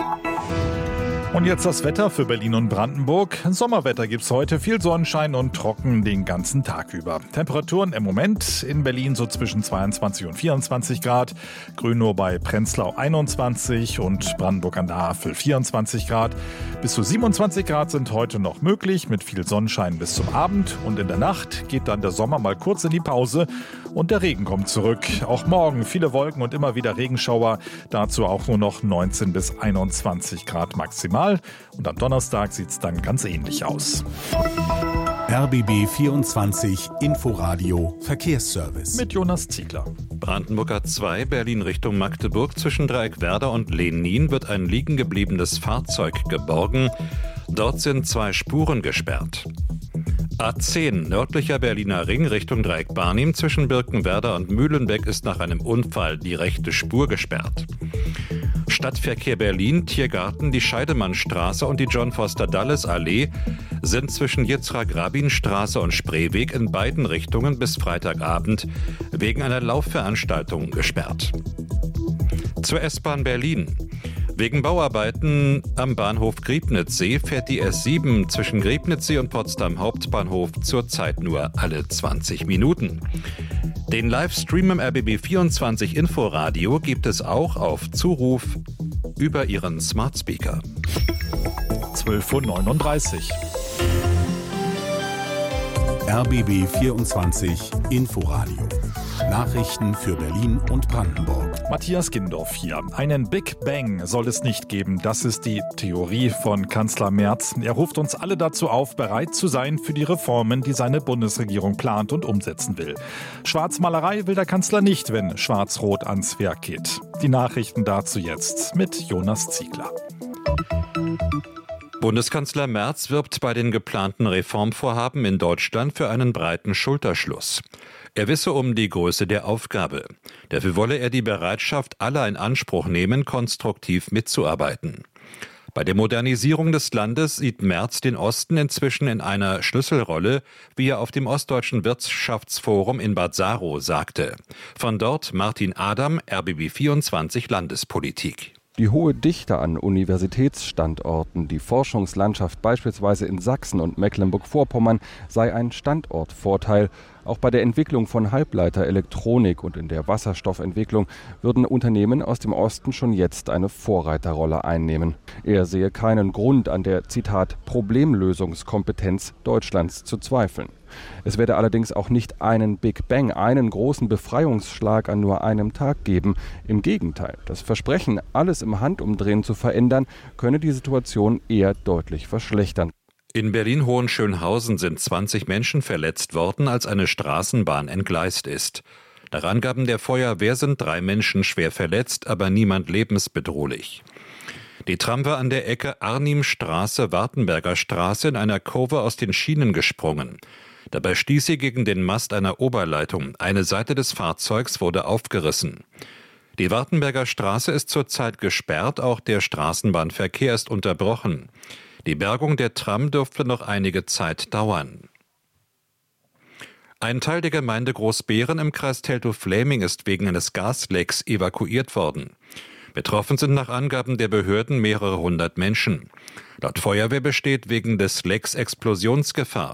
Und jetzt das Wetter für Berlin und Brandenburg. Sommerwetter gibt's heute, viel Sonnenschein und trocken den ganzen Tag über. Temperaturen im Moment in Berlin so zwischen 22 und 24 Grad. Grünow bei Prenzlau 21 und Brandenburg an der Havel 24 Grad. Bis zu 27 Grad sind heute noch möglich, mit viel Sonnenschein bis zum Abend. Und in der Nacht geht dann der Sommer mal kurz in die Pause und der Regen kommt zurück. Auch morgen viele Wolken und immer wieder Regenschauer. Dazu auch nur noch 19 bis 21 Grad maximal. Und am Donnerstag sieht es dann ganz ähnlich aus. RBB 24 Inforadio Verkehrsservice. Mit Jonas Ziegler. Brandenburg A2, Berlin Richtung Magdeburg. Zwischen Dreieckwerder und Lenin wird ein liegen gebliebenes Fahrzeug geborgen. Dort sind 2 Spuren gesperrt. A10, nördlicher Berliner Ring Richtung Dreieck Barnim. Zwischen Birkenwerder und Mühlenbeck ist nach einem Unfall die rechte Spur gesperrt. Stadtverkehr Berlin, Tiergarten, die Scheidemannstraße und die John-Foster-Dulles-Allee sind zwischen Yitzhak-Rabin-Straße und Spreeweg in beiden Richtungen bis Freitagabend wegen einer Laufveranstaltung gesperrt. Zur S-Bahn Berlin. Wegen Bauarbeiten am Bahnhof Griebnitzsee fährt die S7 zwischen Griebnitzsee und Potsdam Hauptbahnhof zurzeit nur alle 20 Minuten. Den Livestream im RBB24 Inforadio gibt es auch auf Zuruf über Ihren Smart Speaker. 12:39 Uhr. RBB24 Inforadio. Nachrichten für Berlin und Brandenburg. Matthias Gindorf hier. Einen Big Bang soll es nicht geben. Das ist die Theorie von Kanzler Merz. Er ruft uns alle dazu auf, bereit zu sein für die Reformen, die seine Bundesregierung plant und umsetzen will. Schwarzmalerei will der Kanzler nicht, wenn Schwarz-Rot ans Werk geht. Die Nachrichten dazu jetzt mit Jonas Ziegler. Bundeskanzler Merz wirbt bei den geplanten Reformvorhaben in Deutschland für einen breiten Schulterschluss. Er wisse um die Größe der Aufgabe. Dafür wolle er die Bereitschaft aller in Anspruch nehmen, konstruktiv mitzuarbeiten. Bei der Modernisierung des Landes sieht Merz den Osten inzwischen in einer Schlüsselrolle, wie er auf dem Ostdeutschen Wirtschaftsforum in Bad Saro sagte. Von dort Martin Adam, RBB24 Landespolitik. Die hohe Dichte an Universitätsstandorten, die Forschungslandschaft beispielsweise in Sachsen und Mecklenburg-Vorpommern sei ein Standortvorteil. Auch bei der Entwicklung von Halbleiterelektronik und in der Wasserstoffentwicklung würden Unternehmen aus dem Osten schon jetzt eine Vorreiterrolle einnehmen. Er sehe keinen Grund an der, Zitat, Problemlösungskompetenz Deutschlands zu zweifeln. Es werde allerdings auch nicht einen Big Bang, einen großen Befreiungsschlag an nur einem Tag geben. Im Gegenteil, das Versprechen, alles im Handumdrehen zu verändern, könne die Situation eher deutlich verschlechtern. In Berlin-Hohenschönhausen sind 20 Menschen verletzt worden, als eine Straßenbahn entgleist ist. Nach Angaben der Feuerwehr sind 3 Menschen schwer verletzt, aber niemand lebensbedrohlich. Die Tram war an der Ecke Arnimstraße-Wartenberger Straße in einer Kurve aus den Schienen gesprungen. Dabei stieß sie gegen den Mast einer Oberleitung. Eine Seite des Fahrzeugs wurde aufgerissen. Die Wartenberger Straße ist zurzeit gesperrt, auch der Straßenbahnverkehr ist unterbrochen. Die Bergung der Tram dürfte noch einige Zeit dauern. Ein Teil der Gemeinde Großbeeren im Kreis Teltow-Fläming ist wegen eines Gaslecks evakuiert worden. Betroffen sind nach Angaben der Behörden mehrere hundert Menschen. Laut Feuerwehr besteht wegen des Lecks Explosionsgefahr.